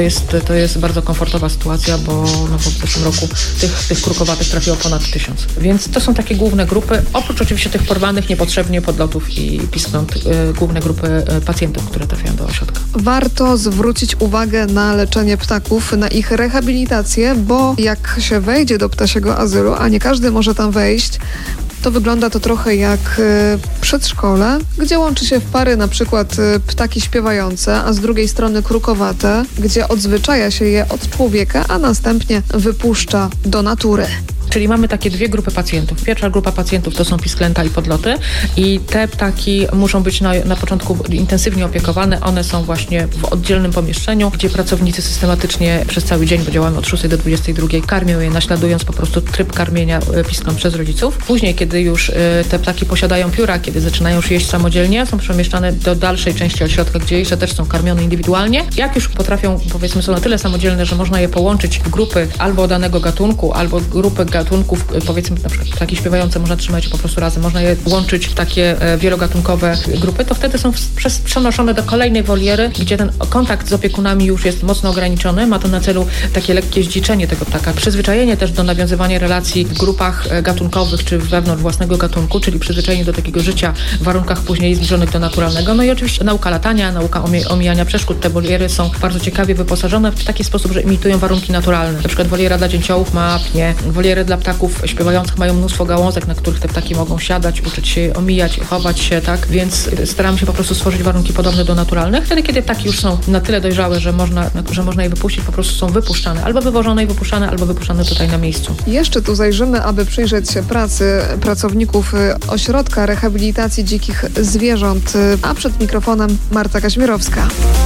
to jest bardzo komfortowa sytuacja, bo w zeszłym roku tych kurkowatych trafiło ponad 1000. Więc to są takie główne grupy, oprócz oczywiście tych porwanych niepotrzebnie podlotów i pisknąt, główne grupy pacjentów, które trafiają do ośrodka. Warto zwrócić uwagę na leczenie ptaków, na ich rehabilitację, bo jak się wejdzie do ptasiego azylu, a nie każdy może tam wejść, to wygląda to trochę jak przedszkole, gdzie łączy się w pary na przykład ptaki śpiewające, a z drugiej strony krukowate, gdzie odzwyczaja się je od człowieka, a następnie wypuszcza do natury. Czyli mamy takie dwie grupy pacjentów. Pierwsza grupa pacjentów to są pisklęta i podloty i te ptaki muszą być na początku intensywnie opiekowane. One są właśnie w oddzielnym pomieszczeniu, gdzie pracownicy systematycznie przez cały dzień, bo działamy od 6 do 22, karmią je, naśladując po prostu tryb karmienia piskląt przez rodziców. Później, kiedy już te ptaki posiadają pióra, kiedy zaczynają już jeść samodzielnie, są przemieszczane do dalszej części ośrodka, gdzie jeszcze też są karmione indywidualnie. Jak już potrafią, powiedzmy, są na tyle samodzielne, że można je połączyć w grupy albo danego gatunku, albo grupy gatunków, powiedzmy na przykład ptaki śpiewające, można trzymać po prostu razem, można je łączyć w takie wielogatunkowe grupy, to wtedy są przenoszone do kolejnej woliery, gdzie ten kontakt z opiekunami już jest mocno ograniczony. Ma to na celu takie lekkie zdziczenie tego ptaka, przyzwyczajenie też do nawiązywania relacji w grupach gatunkowych czy wewnątrz własnego gatunku, czyli przyzwyczajenie do takiego życia w warunkach później zbliżonych do naturalnego. No i oczywiście nauka latania, nauka omijania przeszkód. Te woliery są bardzo ciekawie wyposażone w taki sposób, że imitują warunki naturalne. Na przykład woliera dla dzięciołów ma pnie, woliery dla ptaków śpiewających mają mnóstwo gałązek, na których te ptaki mogą siadać, uczyć się omijać, chować się, tak? Więc staramy się po prostu stworzyć warunki podobne do naturalnych. Wtedy, kiedy ptaki już są na tyle dojrzałe, że można je wypuścić, po prostu są wypuszczane. Albo wywożone i wypuszczane, albo wypuszczane tutaj na miejscu. Jeszcze tu zajrzymy, aby przyjrzeć się pracy pracowników Ośrodka Rehabilitacji Dzikich Zwierząt. A przed mikrofonem Marta Kaźmierowska.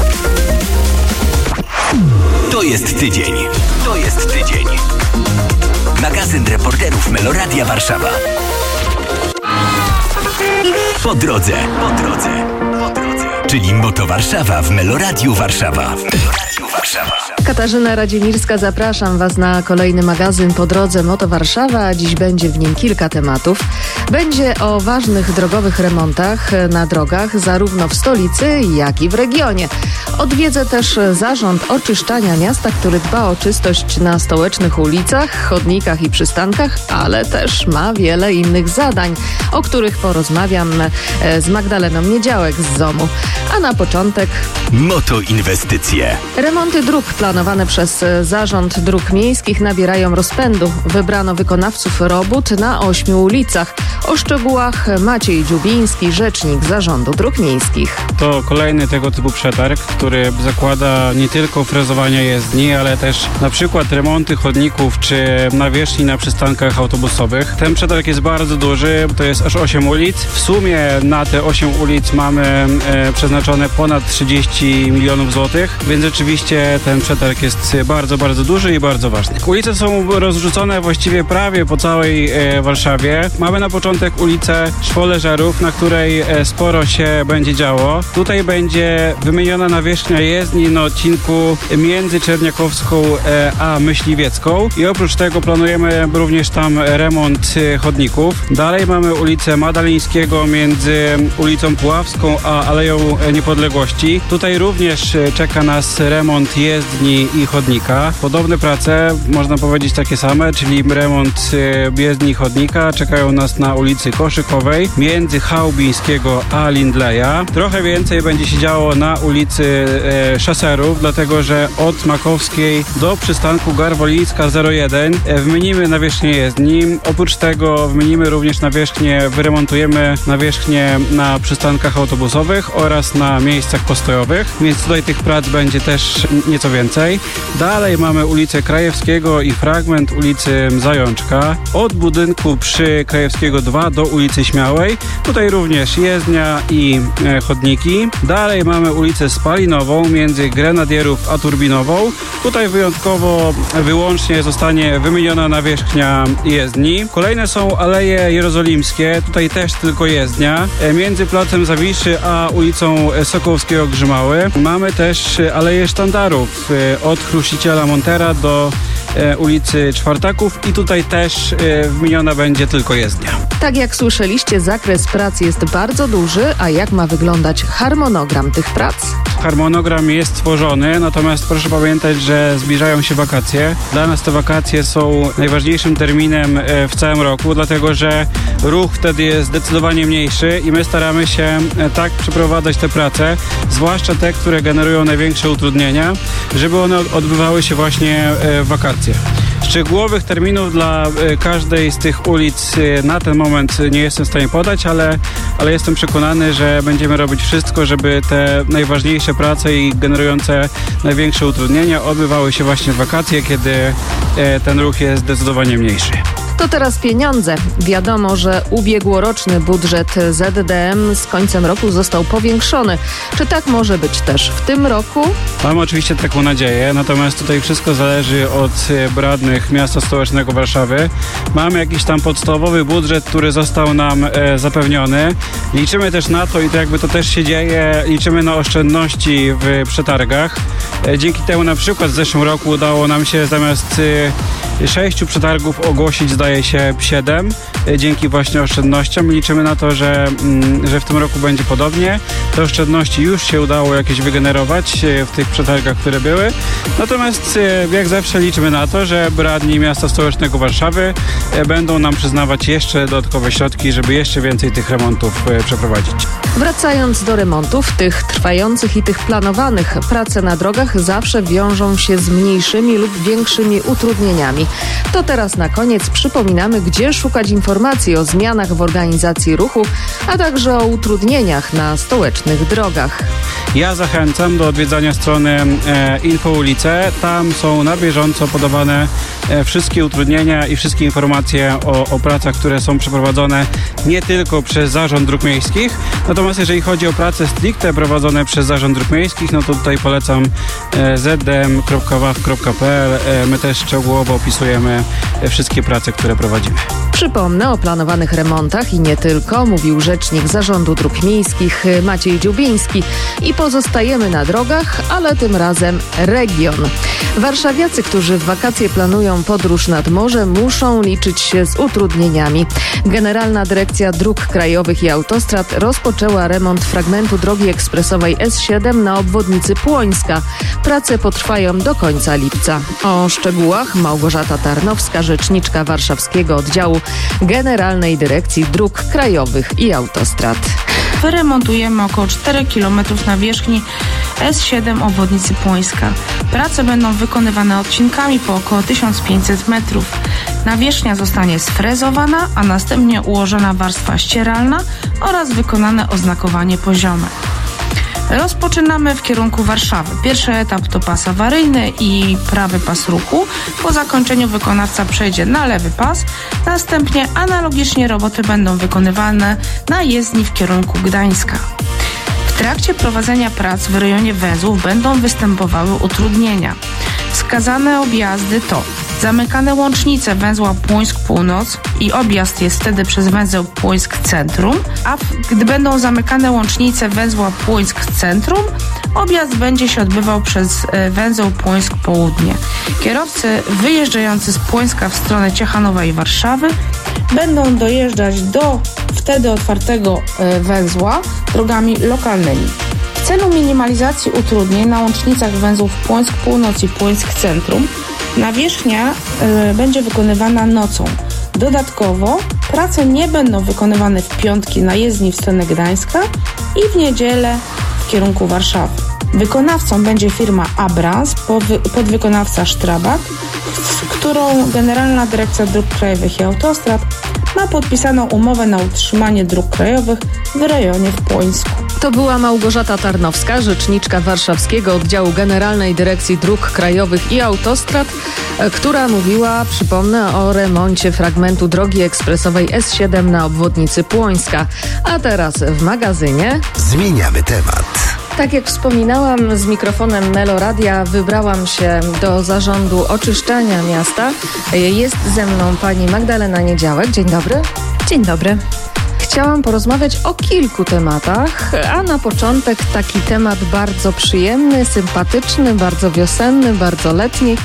To jest tydzień. To jest tydzień. Magazyn reporterów Meloradia Warszawa. Po drodze. Czyli Moto Warszawa w Meloradiu Warszawa. Katarzyna Radziemirska, zapraszam Was na kolejny magazyn Po drodze Moto Warszawa. Dziś będzie w nim kilka tematów. Będzie o ważnych drogowych remontach na drogach zarówno w stolicy, jak i w regionie. Odwiedzę też Zarząd Oczyszczania Miasta, który dba o czystość na stołecznych ulicach, chodnikach i przystankach, ale też ma wiele innych zadań, o których porozmawiam z Magdaleną Niedziałek z ZOMU. A na początek Moto Inwestycje. Remonty dróg planowane przez Zarząd Dróg Miejskich nabierają rozpędu. Wybrano wykonawców robót na 8 ulicach. O szczegółach Maciej Dziubiński, rzecznik Zarządu Dróg Miejskich. To kolejny tego typu przetarg, który zakłada nie tylko frezowanie jezdni, ale też na przykład remonty chodników czy nawierzchni na przystankach autobusowych. Ten przetarg jest bardzo duży, to jest aż 8 ulic. W sumie na te 8 ulic mamy przeznaczone ponad 30 milionów złotych, więc rzeczywiście ten przetarg jest bardzo, bardzo duży i bardzo ważny. Ulice są rozrzucone właściwie prawie po całej Warszawie. Mamy na początek ulicę Szwoleżerów, na której sporo się będzie działo. Tutaj będzie wymieniona nawierzchnia jezdni na odcinku między Czerniakowską a Myśliwiecką i oprócz tego planujemy również tam remont chodników. Dalej mamy ulicę Madalińskiego między ulicą Puławską a Aleją Niepodległości. Tutaj również czeka nas remont jezdni i chodnika. Podobne prace, można powiedzieć takie same, czyli remont jezdni i chodnika czekają nas na ulicy Koszykowej między Chałubińskiego a Lindleja. Trochę więcej będzie się działo na ulicy Szaserów, dlatego że od Makowskiej do przystanku Garwolińska 01 wymienimy nawierzchnię jezdni. Oprócz tego wymienimy również wyremontujemy nawierzchnię na przystankach autobusowych oraz na miejscach postojowych, więc tutaj tych prac będzie też nieco więcej. Dalej mamy ulicę Krajewskiego i fragment ulicy Zajączka. Od budynku przy Krajewskiego 2 do ulicy Śmiałej. Tutaj również jezdnia i chodniki. Dalej mamy ulicę Spalinową między Grenadierów a Turbinową. Tutaj wyłącznie zostanie wymieniona nawierzchnia jezdni. Kolejne są Aleje Jerozolimskie. Tutaj też tylko jezdnia. Między Placem Zawiszy a ulicą Sokołowskiego Grzymały. Mamy też Aleje Sztandarów od Chruściciela Montera do ulicy Czwartaków i tutaj też wymieniona będzie tylko jezdnia. Tak jak słyszeliście, zakres prac jest bardzo duży, a jak ma wyglądać harmonogram tych prac? Harmonogram jest tworzony, natomiast proszę pamiętać, że zbliżają się wakacje. Dla nas te wakacje są najważniejszym terminem w całym roku, dlatego że ruch wtedy jest zdecydowanie mniejszy i my staramy się tak przeprowadzać te prace, zwłaszcza te, które generują największe utrudnienia, żeby one odbywały się właśnie w wakacje. Szczegółowych terminów dla każdej z tych ulic na ten moment nie jestem w stanie podać, ale jestem przekonany, że będziemy robić wszystko, żeby te najważniejsze prace i generujące największe utrudnienia odbywały się właśnie w wakacje, kiedy ten ruch jest zdecydowanie mniejszy. To teraz pieniądze. Wiadomo, że ubiegłoroczny budżet ZDM z końcem roku został powiększony. Czy tak może być też w tym roku? Mam oczywiście taką nadzieję, natomiast tutaj wszystko zależy od radnych miasta stołecznego Warszawy. Mamy jakiś tam podstawowy budżet, który został nam zapewniony. Liczymy też na to i to jakby to też się dzieje, liczymy na oszczędności w przetargach. Dzięki temu na przykład w zeszłym roku udało nam się zamiast 6 przetargów ogłosić, zdaje się, 7. Dzięki właśnie oszczędnościom. Liczymy na to, że w tym roku będzie podobnie. Te oszczędności już się udało jakieś wygenerować w tych przetargach, które były. Natomiast jak zawsze liczymy na to, że radni miasta stołecznego Warszawy będą nam przyznawać jeszcze dodatkowe środki, żeby jeszcze więcej tych remontów przeprowadzić. Wracając do remontów, tych trwających i tych planowanych, prace na drogach zawsze wiążą się z mniejszymi lub większymi utrudnieniami. To teraz na koniec przypominamy, gdzie szukać informacji o zmianach w organizacji ruchu, a także o utrudnieniach na stołecznych drogach. Ja zachęcam do odwiedzania strony Infoulice. Tam są na bieżąco podawane wszystkie utrudnienia i wszystkie informacje o pracach, które są przeprowadzone nie tylko przez Zarząd Dróg Miejskich. Natomiast jeżeli chodzi o prace stricte prowadzone przez Zarząd Dróg Miejskich, no to tutaj polecam zdm.waw.pl. My też szczegółowo opisujemy rozpisujemy wszystkie prace, które prowadzimy. Przypomnę o planowanych remontach i nie tylko, mówił rzecznik Zarządu Dróg Miejskich Maciej Dziubiński. I pozostajemy na drogach, ale tym razem region. Warszawiacy, którzy w wakacje planują podróż nad morze, muszą liczyć się z utrudnieniami. Generalna Dyrekcja Dróg Krajowych i Autostrad rozpoczęła remont fragmentu drogi ekspresowej S7 na obwodnicy Płońska. Prace potrwają do końca lipca. O szczegółach Małgorzata Tarnowska, rzeczniczka warszawskiego oddziału Generalnej Dyrekcji Dróg Krajowych i Autostrad. Wyremontujemy około 4 km nawierzchni S7 obwodnicy Płońska. Prace będą wykonywane odcinkami po około 1500 metrów. Nawierzchnia zostanie sfrezowana, a następnie ułożona warstwa ścieralna oraz wykonane oznakowanie poziome. Rozpoczynamy w kierunku Warszawy. Pierwszy etap to pas awaryjny i prawy pas ruchu. Po zakończeniu wykonawca przejdzie na lewy pas. Następnie analogicznie roboty będą wykonywane na jezdni w kierunku Gdańska. W trakcie prowadzenia prac w rejonie węzłów będą występowały utrudnienia. Wskazane objazdy to zamykane łącznice węzła Płońsk Północ i objazd jest wtedy przez węzeł Płońsk Centrum, a gdy będą zamykane łącznice węzła Płońsk Centrum, objazd będzie się odbywał przez węzeł Płońsk Południe. Kierowcy wyjeżdżający z Płońska w stronę Ciechanowa i Warszawy będą dojeżdżać do wtedy otwartego węzła drogami lokalnymi. W celu minimalizacji utrudnień na łącznicach węzłów Płońsk Północ i Płońsk Centrum nawierzchnia będzie wykonywana nocą. Dodatkowo prace nie będą wykonywane w piątki na jezdni w stronę Gdańska i w niedzielę w kierunku Warszawy. Wykonawcą będzie firma Abrams, podwykonawca Strabag, z którą Generalna Dyrekcja Dróg Krajowych i Autostrad ma podpisaną umowę na utrzymanie dróg krajowych w rejonie w Płońsku. To była Małgorzata Tarnowska, rzeczniczka warszawskiego oddziału Generalnej Dyrekcji Dróg Krajowych i Autostrad, która mówiła, przypomnę, o remoncie fragmentu drogi ekspresowej S7 na obwodnicy Płońska. A teraz w magazynie Zmieniamy temat. Tak jak wspominałam, z mikrofonem Meloradia wybrałam się do Zarządu Oczyszczania Miasta. Jest ze mną pani Magdalena Niedziałek. Dzień dobry. Dzień dobry. Chciałam porozmawiać o kilku tematach, a na początek taki temat bardzo przyjemny, sympatyczny, bardzo wiosenny, bardzo letni,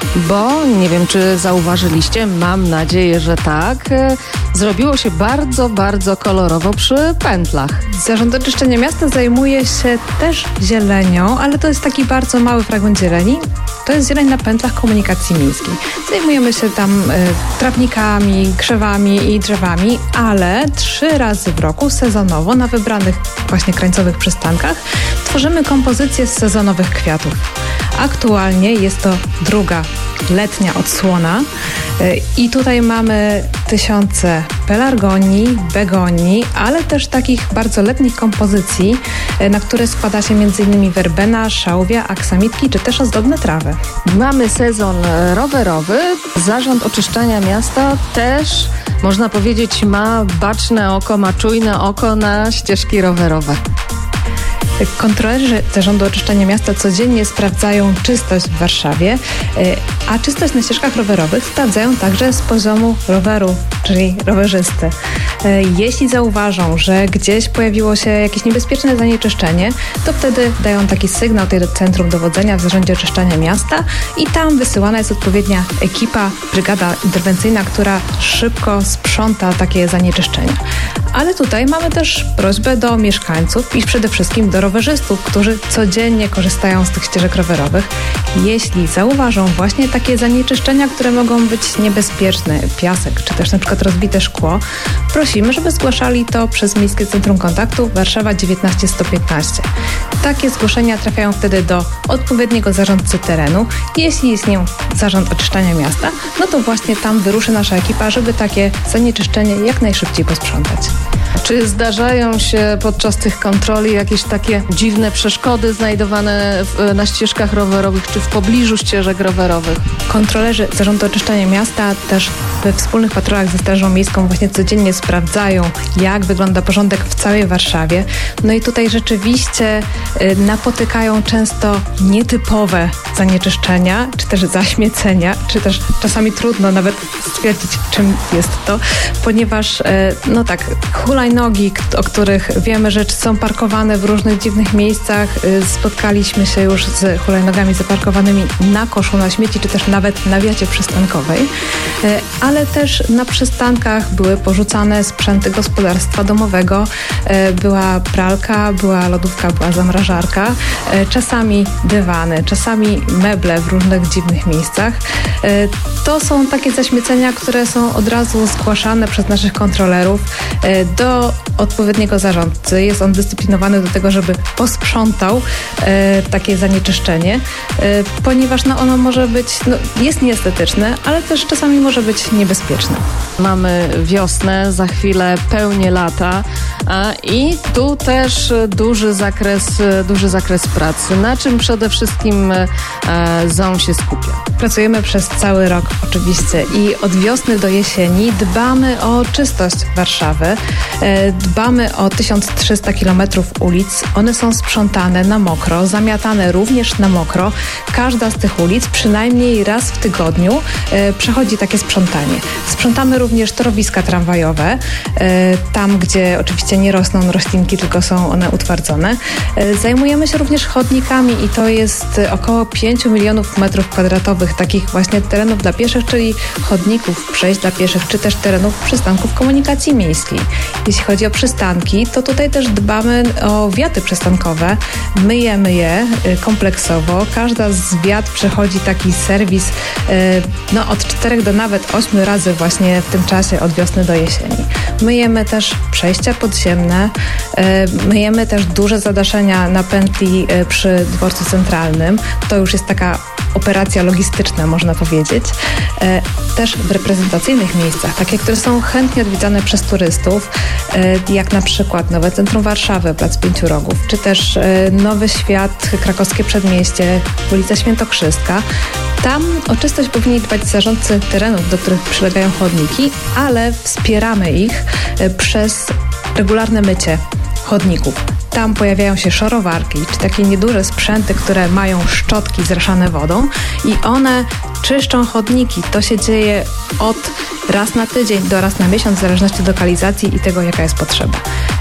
bo nie wiem, czy zauważyliście, mam nadzieję, że tak, zrobiło się bardzo, bardzo kolorowo przy pętlach. Zarząd Oczyszczenia Miasta zajmuje się też zielenią, ale to jest taki bardzo mały fragment zieleni. To jest zieleń na pętlach komunikacji miejskiej. Zajmujemy się tam trawnikami, krzewami i drzewami, ale 3 razy w roku sezonowo na wybranych właśnie krańcowych przystankach tworzymy kompozycję z sezonowych kwiatów. Aktualnie jest to druga letnia odsłona i tutaj mamy tysiące pelargonii, begonii, ale też takich bardzo letnich kompozycji, na które składa się m.in. werbena, szałwia, aksamitki czy też ozdobne trawy. Mamy sezon rowerowy. Zarząd Oczyszczania Miasta też, można powiedzieć, ma baczne oko, ma czujne oko na ścieżki rowerowe. Kontrolerzy Zarządu Oczyszczania Miasta codziennie sprawdzają czystość w Warszawie, a czystość na ścieżkach rowerowych sprawdzają także z poziomu roweru, czyli rowerzysty. Jeśli zauważą, że gdzieś pojawiło się jakieś niebezpieczne zanieczyszczenie, to wtedy dają taki sygnał tej Centrum Dowodzenia w Zarządzie Oczyszczania Miasta i tam wysyłana jest odpowiednia ekipa, brygada interwencyjna, która szybko sprząta takie zanieczyszczenia. Ale tutaj mamy też prośbę do mieszkańców i przede wszystkim do rowerzystów, którzy codziennie korzystają z tych ścieżek rowerowych. Jeśli zauważą właśnie takie zanieczyszczenia, które mogą być niebezpieczne, piasek czy też na przykład rozbite szkło, prosimy, żeby zgłaszali to przez Miejskie Centrum Kontaktu Warszawa 19115. Takie zgłoszenia trafiają wtedy do odpowiedniego zarządcy terenu. Jeśli jest nią Zarząd Oczyszczania Miasta, no to właśnie tam wyruszy nasza ekipa, żeby takie zanieczyszczenie jak najszybciej posprzątać. Czy zdarzają się podczas tych kontroli jakieś takie dziwne przeszkody znajdowane na ścieżkach rowerowych czy w pobliżu ścieżek rowerowych? Kontrolerzy Zarządu Oczyszczania Miasta też we wspólnych patrolach ze Strażą Miejską właśnie codziennie sprawdzają sprawdzają, jak wygląda porządek w całej Warszawie. No i tutaj rzeczywiście napotykają często nietypowe zanieczyszczenia, czy też zaśmiecenia, czy też czasami trudno nawet stwierdzić, czym jest to, ponieważ hulajnogi, o których wiemy, że są parkowane w różnych dziwnych miejscach. Spotkaliśmy się już z hulajnogami zaparkowanymi na koszu na śmieci, czy też nawet na wiacie przystankowej, ale też na przystankach były porzucane sprzęty gospodarstwa domowego. Była pralka, była lodówka, była zamrażarka, czasami dywany, czasami meble w różnych dziwnych miejscach. To są takie zaśmiecenia, które są od razu zgłaszane przez naszych kontrolerów do odpowiedniego zarządcy. Jest on dyscyplinowany do tego, żeby posprzątał takie zanieczyszczenie, ponieważ ono może być, jest nieestetyczne, ale też czasami może być niebezpieczne. Mamy wiosnę, za chwilę pełnię lata i tu też duży zakres pracy. Na czym przede wszystkim ZON się skupia? Pracujemy przez cały rok oczywiście i od wiosny do jesieni dbamy o czystość Warszawy. Dbamy o 1300 km ulic. One są sprzątane na mokro, zamiatane również na mokro. Każda z tych ulic przynajmniej raz w tygodniu przechodzi takie sprzątanie. Sprzątamy również torowiska tramwajowe, tam gdzie oczywiście nie rosną roślinki, tylko są one utwardzone. Zajmujemy się również chodnikami i to jest około 5 milionów metrów kwadratowych takich właśnie terenów dla pieszych, czyli chodników, przejść dla pieszych, czy też terenów przystanków komunikacji miejskiej. Jeśli chodzi o przystanki, to tutaj też dbamy o wiaty przystankowe. Myjemy je kompleksowo. Każda z wiat przechodzi taki serwis od 4 do nawet 8 razy właśnie w tym czasie od wiosny do jesieni. Myjemy też przejścia podziemne, myjemy też duże zadaszenia na pętli przy dworcu centralnym. To już jest taka operacja logistyczna, można powiedzieć. Też w reprezentacyjnych miejscach, takie, które są chętnie odwiedzane przez turystów, jak na przykład Nowe Centrum Warszawy, Plac Pięciu Rogów, czy też Nowy Świat, Krakowskie Przedmieście, ulica Świętokrzyska. Tam o czystość powinni dbać zarządcy terenów, do których przylegają chodniki, ale wspieramy ich przez regularne mycie chodników. Tam pojawiają się szorowarki, czy takie nieduże sprzęty, które mają szczotki zraszane wodą i one czyszczą chodniki. To się dzieje od raz na tydzień do raz na miesiąc, w zależności od lokalizacji i tego, jaka jest potrzeba.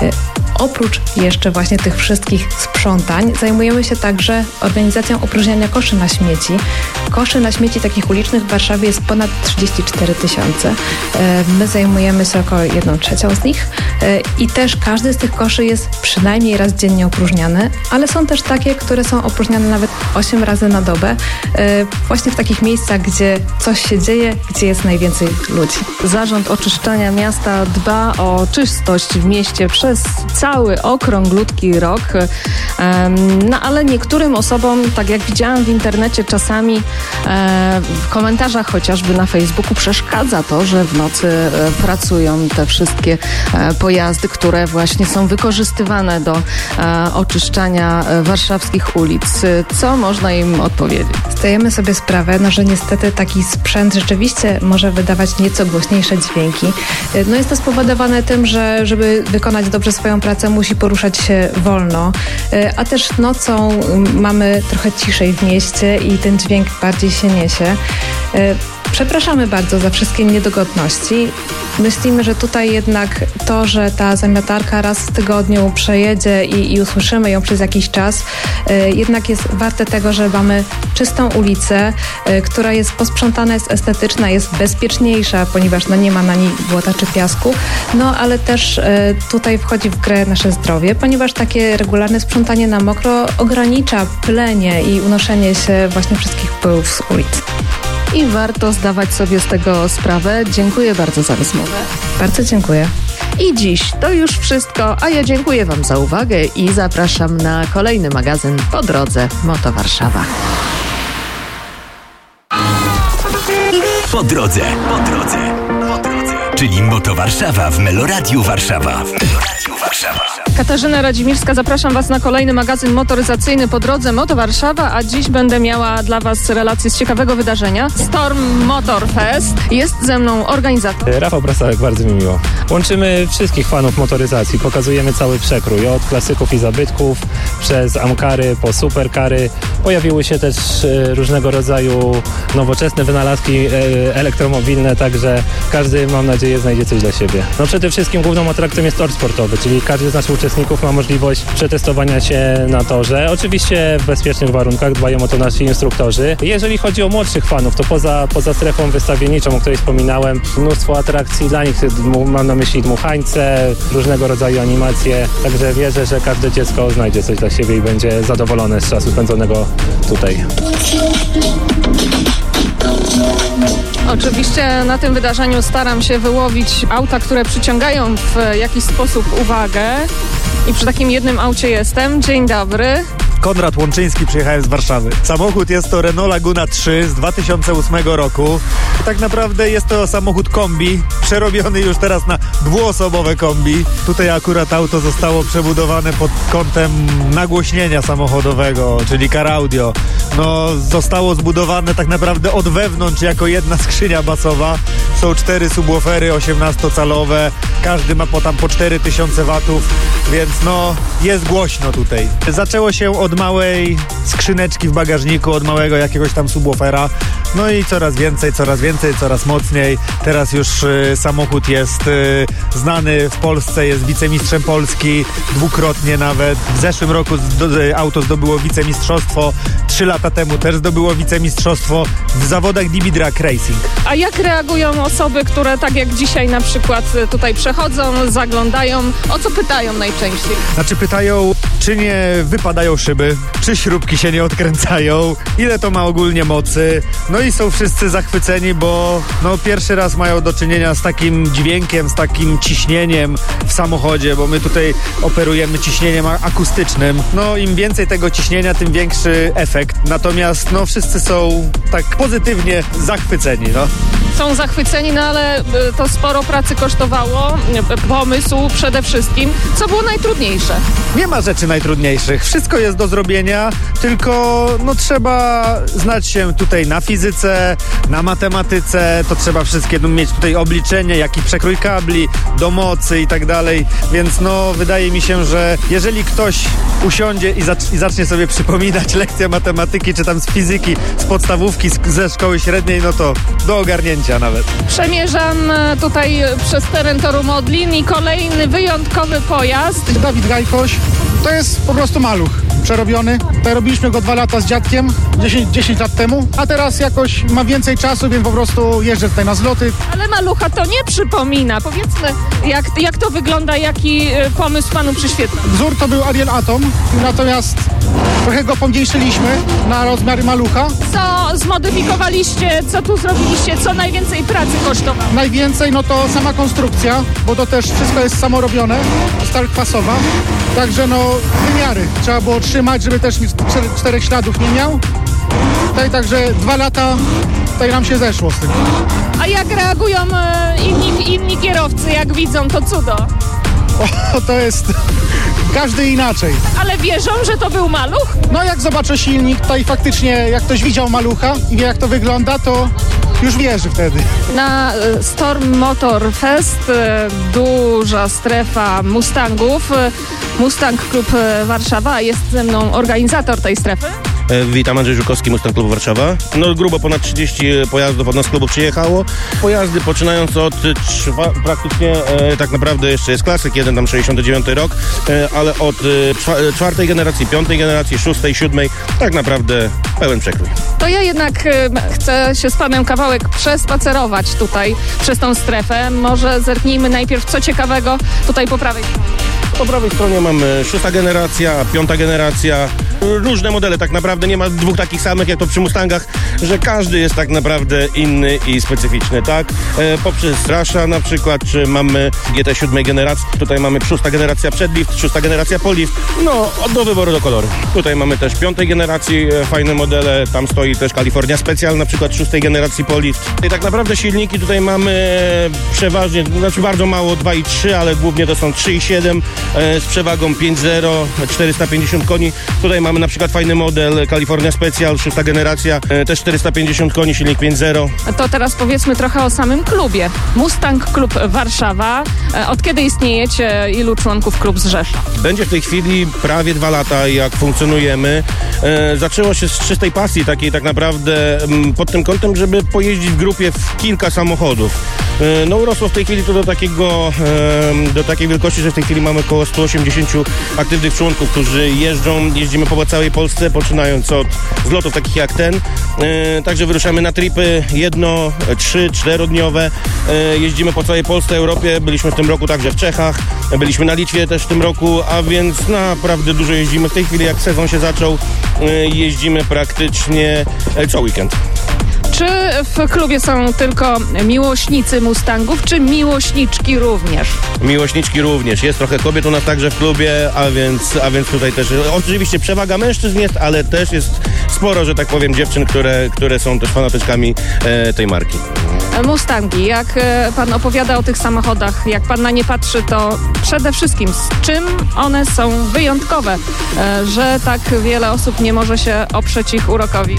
Oprócz jeszcze właśnie tych wszystkich sprzątań zajmujemy się także organizacją opróżniania koszy na śmieci. Koszy na śmieci takich ulicznych w Warszawie jest ponad 34 000. My zajmujemy się około 1/3 z nich i też każdy z tych koszy jest przynajmniej raz dziennie opróżniany, ale są też takie, które są opróżniane nawet 8 razy na dobę, właśnie w takich miejscach, gdzie coś się dzieje, gdzie jest najwięcej ludzi. Zarząd Oczyszczania Miasta dba o czystość w mieście przez cały okrąglutki rok, ale niektórym osobom, tak jak widziałam w internecie, czasami w komentarzach chociażby na Facebooku przeszkadza to, że w nocy pracują te wszystkie pojazdy, które właśnie są wykorzystywane do oczyszczania warszawskich ulic. Co można im odpowiedzieć? Zdajemy sobie sprawę, że niestety taki sprzęt rzeczywiście może wydawać nieco głośniejsze dźwięki. Jest to spowodowane tym, że żeby wykonać dobrze swoją pracę, musi poruszać się wolno, a też nocą mamy trochę ciszej w mieście i ten dźwięk bardziej się niesie. Przepraszamy bardzo za wszystkie niedogodności. Myślimy, że tutaj jednak to, że ta zamiatarka raz w tygodniu przejedzie i usłyszymy ją przez jakiś czas, jednak jest warte tego, że mamy czystą ulicę, która jest posprzątana, jest estetyczna, jest bezpieczniejsza, ponieważ nie ma na niej błota czy piasku, ale też tutaj wchodzi w grę nasze zdrowie, ponieważ takie regularne sprzątanie na mokro ogranicza plenie i unoszenie się właśnie wszystkich pyłów z ulic. I warto zdawać sobie z tego sprawę. Dziękuję bardzo za rozmowę. Bardzo dziękuję. I dziś to już wszystko, a ja dziękuję Wam za uwagę i zapraszam na kolejny magazyn Po drodze Moto Warszawa. Po drodze. Czyli Moto Warszawa w Meloradiu Warszawa. Katarzyna Radzimirska, zapraszam Was na kolejny magazyn motoryzacyjny po drodze Moto Warszawa, a dziś będę miała dla Was relację z ciekawego wydarzenia. Storm Motor Fest. Jest ze mną organizator Rafał Prasałek, bardzo mi miło. Łączymy wszystkich fanów motoryzacji, pokazujemy cały przekrój, od klasyków i zabytków, przez amkary po superkary. Pojawiły się też różnego rodzaju nowoczesne wynalazki elektromobilne, także każdy, mam nadzieję, znajdzie coś dla siebie. No przede wszystkim główną atrakcją jest tor sportowy, czyli każdy z naszych uczestników ma możliwość przetestowania się na torze. Oczywiście w bezpiecznych warunkach, dbają o to nasi instruktorzy. Jeżeli chodzi o młodszych fanów, to poza strefą wystawienniczą, o której wspominałem, mnóstwo atrakcji dla nich, mam na myśli dmuchańce, różnego rodzaju animacje, także wierzę, że każde dziecko znajdzie coś dla siebie i będzie zadowolone z czasu spędzonego tutaj. Oczywiście na tym wydarzeniu staram się wyłowić auta, które przyciągają w jakiś sposób uwagę i przy takim jednym aucie jestem. Dzień dobry. Konrad Łączyński, przyjechałem z Warszawy. Samochód jest to Renault Laguna 3 z 2008 roku. Tak naprawdę jest to samochód kombi, przerobiony już teraz na dwuosobowe kombi. Tutaj akurat auto zostało przebudowane pod kątem nagłośnienia samochodowego, czyli car audio. No, zostało zbudowane tak naprawdę od wewnątrz jako jedna skrzynia basowa. Są 4 subwoofery 18-calowe, każdy ma po 4000 watów, więc no, jest głośno tutaj. Zaczęło się od małej skrzyneczki w bagażniku, od małego jakiegoś tam subwoofera, no i coraz więcej, coraz mocniej. Teraz już samochód jest znany w Polsce, jest wicemistrzem Polski, dwukrotnie nawet. W zeszłym roku auto zdobyło wicemistrzostwo, 3 lata temu też zdobyło wicemistrzostwo w zawodach DB Drag Racing. A jak reagują osoby, które tak jak dzisiaj na przykład tutaj przechodzą, zaglądają, o co pytają najczęściej? Znaczy pytają, czy nie wypadają szyby, czy śrubki się nie odkręcają, ile to ma ogólnie mocy. No i są wszyscy zachwyceni, bo no pierwszy raz mają do czynienia z takim dźwiękiem, z takim ciśnieniem w samochodzie, bo my tutaj operujemy ciśnieniem akustycznym. No im więcej tego ciśnienia, tym większy efekt. Natomiast no wszyscy są tak pozytywnie zachwyceni, no. Są zachwyceni, no ale to sporo pracy kosztowało, pomysł przede wszystkim. Co było najtrudniejsze? Nie ma rzeczy najtrudniejszych. Wszystko jest do zrobienia, tylko no trzeba znać się tutaj na fizyce, na matematyce, to trzeba wszystkie mieć tutaj obliczenie, jaki przekrój kabli, do mocy i tak dalej, więc no wydaje mi się, że jeżeli ktoś usiądzie i zacznie sobie przypominać lekcje matematyki, czy tam z fizyki, z podstawówki, ze szkoły średniej, no to do ogarnięcia nawet. Przemierzam tutaj przez teren toru Modlin i kolejny wyjątkowy pojazd. Dawid Gajkoś, to jest po prostu maluch przerobiony. Tutaj robiliśmy go 2 lata z dziadkiem, 10 lat temu, a teraz jakoś ma więcej czasu, więc po prostu jeżdżę tutaj na zloty. Ale malucha to nie przypomina. Powiedzmy, jak to wygląda, jaki pomysł panu przyświetla? Wzór to był Ariel Atom, natomiast trochę go pomniejszyliśmy na rozmiary malucha. Co zmodyfikowaliście, co tu zrobiliście, co najwięcej pracy kosztowało? Najwięcej no to sama konstrukcja, bo to też wszystko jest samorobione, stal kwasowa, także no wymiary trzeba było trzymać, żeby też 4 śladów nie miał. Tutaj także 2 lata tutaj nam się zeszło z tym. A jak reagują inni kierowcy, jak widzą to cudo? O, to jest każdy inaczej. Ale wierzą, że to był maluch? No jak zobaczę silnik, tutaj faktycznie jak ktoś widział malucha i wie jak to wygląda, to już wierzy wtedy. Na Storm Motor Fest duża strefa Mustangów. Mustang Klub Warszawa, jest ze mną organizator tej strefy. Witam, Andrzej Żukowski, Mustang Klub Warszawa. No grubo ponad 30 pojazdów od nas klubu przyjechało. Pojazdy poczynając od praktycznie tak naprawdę jeszcze jest klasyk, jeden tam 69 rok, ale od 4. generacji, 5. generacji, 6., 7. tak naprawdę pełen przekrój. To ja jednak chcę się z panem kawałek przespacerować tutaj przez tą strefę. Może zerknijmy najpierw, co ciekawego tutaj po prawej stronie. Po prawej stronie mamy 6. generacja, 5. generacja, Różne modele, tak naprawdę nie ma dwóch takich samych jak to przy Mustangach, że każdy jest tak naprawdę inny i specyficzny, tak? Poprzez Rasha na przykład, czy mamy GT 7 generacji, tutaj mamy 6. generacja przedlift, 6. generacja polift, no do wyboru, do koloru. Tutaj mamy też 5. generacji fajne modele, tam stoi też California Special, na przykład 6. generacji polift. I tak naprawdę silniki tutaj mamy przeważnie, znaczy bardzo mało 2,3, ale głównie to są 3,7 z przewagą 5,0, 450 koni. Tutaj mamy na przykład fajny model California Special, 6. generacja, też 450 koni, silnik 5.0. To teraz powiedzmy trochę o samym klubie. Mustang Klub Warszawa. Od kiedy istniejecie? Ilu członków klub zrzesza? Będzie w tej chwili prawie 2 lata, jak funkcjonujemy. Zaczęło się z czystej pasji, takiej tak naprawdę pod tym kątem, żeby pojeździć w grupie w kilka samochodów. No urosło w tej chwili to do takiej wielkości, że w tej chwili mamy około 180 aktywnych członków, którzy jeździmy po całej Polsce, poczynając od zlotów takich jak ten. Także wyruszamy na tripy 1-, 3-, 4-dniowe. Jeździmy po całej Polsce, Europie. Byliśmy w tym roku także w Czechach. Byliśmy na Litwie też w tym roku, a więc naprawdę dużo jeździmy. W tej chwili jak sezon się zaczął, jeździmy praktycznie co weekend. Czy w klubie są tylko miłośnicy Mustangów, czy miłośniczki również? Miłośniczki również. Jest trochę kobiet u nas także w klubie, a więc tutaj też oczywiście przewaga mężczyzn jest, ale też jest sporo, że tak powiem, dziewczyn, które są też fanatyczkami tej marki. Mustangi, jak pan opowiada o tych samochodach, jak pan na nie patrzy, to przede wszystkim z czym one są wyjątkowe, że tak wiele osób nie może się oprzeć ich urokowi?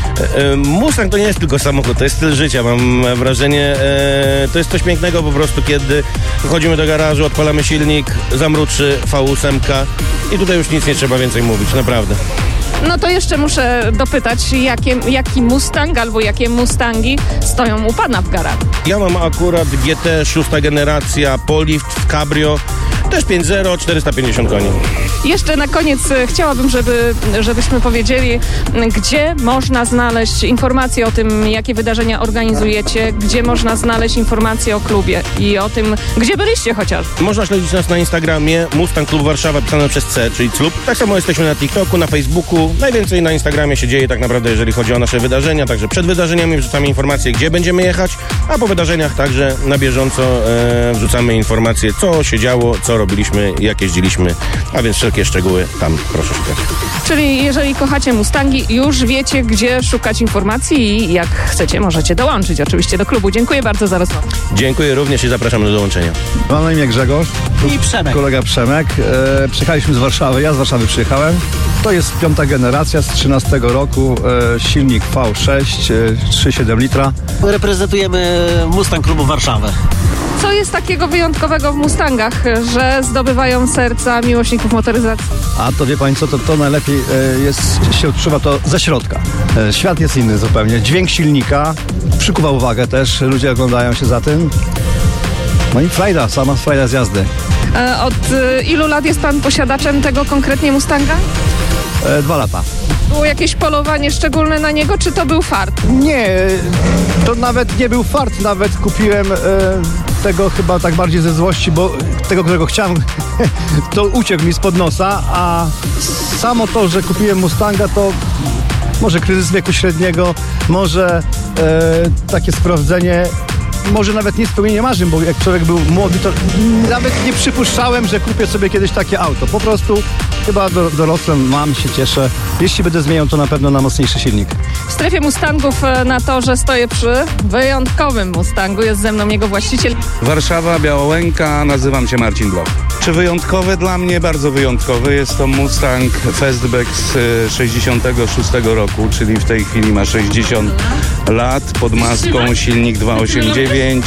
Mustang to nie jest tylko samochód, to jest styl życia, mam wrażenie. To jest coś pięknego po prostu, kiedy wchodzimy do garażu, odpalamy silnik, zamruczy V8 i tutaj już nic nie trzeba więcej mówić, naprawdę. No to jeszcze muszę dopytać, jaki Mustang albo jakie Mustangi stoją u pana w garażu? Ja mam akurat GT 6. generacja, polift w cabrio, też 5.0, 450 koni. Jeszcze na koniec chciałabym, żebyśmy powiedzieli, gdzie można znaleźć informacje o tym, jakie wydarzenia organizujecie, gdzie można znaleźć informacje o klubie i o tym, gdzie byliście chociaż. Można śledzić nas na Instagramie, Mustang Klub Warszawa pisane przez C, czyli CLUB. Tak samo jesteśmy na TikToku, na Facebooku. Najwięcej na Instagramie się dzieje tak naprawdę, jeżeli chodzi o nasze wydarzenia, także przed wydarzeniami wrzucamy informacje, gdzie będziemy jechać, a po wydarzeniach także na bieżąco wrzucamy informacje, co się działo, co robiliśmy, jak jeździliśmy, a więc wszelkie szczegóły tam proszę szukać. Czyli jeżeli kochacie Mustangi, już wiecie, gdzie szukać informacji i jak chcecie, możecie dołączyć oczywiście do klubu. Dziękuję bardzo za rozmowę. Dziękuję również i zapraszam do dołączenia. Mam na imię Grzegorz. I Przemek. Kolega Przemek. Przyjechaliśmy z Warszawy, ja z Warszawy przyjechałem. To jest 5. generacja z 13 roku, silnik V6, 3,7 litra. Reprezentujemy Mustang Klubu Warszawę. Co jest takiego wyjątkowego w Mustangach, że zdobywają serca miłośników motoryzacji? A to wie pani co, to najlepiej się odczuwa to ze środka. Świat jest inny zupełnie. Dźwięk silnika przykuwa uwagę też, ludzie oglądają się za tym. No i sama frajda z jazdy. Od ilu lat jest pan posiadaczem tego konkretnie Mustanga? 2 lata. Było jakieś polowanie szczególne na niego, czy to był fart? Nie, to nawet nie był fart, nawet kupiłem tego chyba tak bardziej ze złości, bo tego, którego chciałem, to uciekł mi spod nosa, a samo to, że kupiłem Mustanga, to może kryzys wieku średniego, może takie sprawdzenie, może nawet nie spełnienie marzeń, bo jak człowiek był młody, to nawet nie przypuszczałem, że kupię sobie kiedyś takie auto. Po prostu chyba dorosłem, się cieszę. Jeśli będę zmieniał, to na pewno na mocniejszy silnik. W strefie Mustangów na torze stoję przy wyjątkowym Mustangu. Jest ze mną jego właściciel. Warszawa, Białołęka, nazywam się Marcin Bloch. Czy wyjątkowy? Dla mnie bardzo wyjątkowy. Jest to Mustang Fastback z 66 roku, czyli w tej chwili ma 60 lat. Pod maską silnik 2.8.9,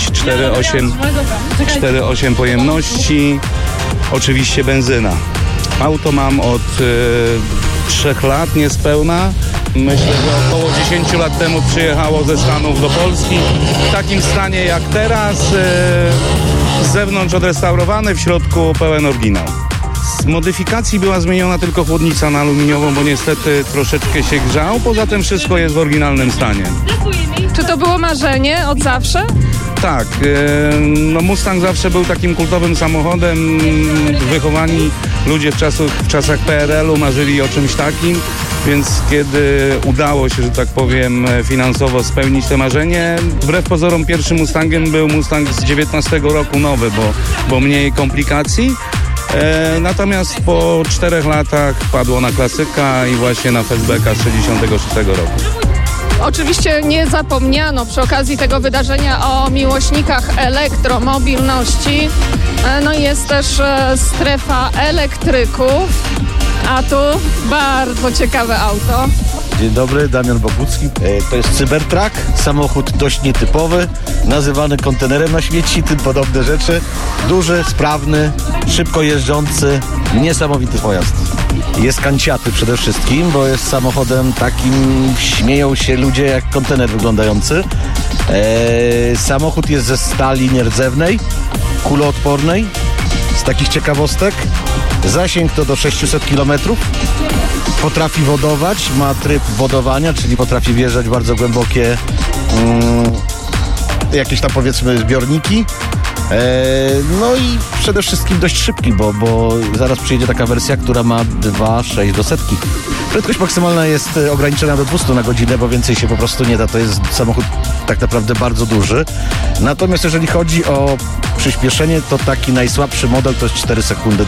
4.8 pojemności, oczywiście benzyna. Auto mam od 3 lat niespełna. Myślę, że około 10 lat temu przyjechało ze Stanów do Polski. W takim stanie jak teraz, z zewnątrz odrestaurowany, w środku pełen oryginał. Z modyfikacji była zmieniona tylko chłodnica na aluminiową, bo niestety troszeczkę się grzał. Poza tym wszystko jest w oryginalnym stanie. Czy to było marzenie od zawsze? Tak, no Mustang zawsze był takim kultowym samochodem. Wychowani ludzie w czasach PRL-u marzyli o czymś takim, więc kiedy udało się, że tak powiem, finansowo spełnić to marzenie, wbrew pozorom pierwszym Mustangiem był Mustang z 19 roku nowy, bo mniej komplikacji. Natomiast po 4 latach padło na klasyka i właśnie na fastbacka z 66 roku. Oczywiście nie zapomniano przy okazji tego wydarzenia o miłośnikach elektromobilności. No i jest też strefa elektryków, a tu bardzo ciekawe auto. Dzień dobry, Damian Bogucki. To jest Cybertruck, samochód dość nietypowy, nazywany kontenerem na śmieci, tym podobne rzeczy. Duży, sprawny, szybko jeżdżący, niesamowity pojazd. Jest kanciaty przede wszystkim, bo jest samochodem takim, śmieją się ludzie, jak kontener wyglądający. Samochód jest ze stali nierdzewnej, kuloodpornej. Z takich ciekawostek zasięg to do 600 km. Potrafi wodować, ma tryb wodowania, czyli potrafi wjeżdżać w bardzo głębokie jakieś tam, powiedzmy, zbiorniki. No i przede wszystkim dość szybki, bo zaraz przyjedzie taka wersja, która ma 2,6 do setki. Prędkość maksymalna jest ograniczona do 200 na godzinę, bo więcej się po prostu nie da. To jest samochód tak naprawdę bardzo duży. Natomiast jeżeli chodzi o przyspieszenie, to taki najsłabszy model to jest 4 sekundy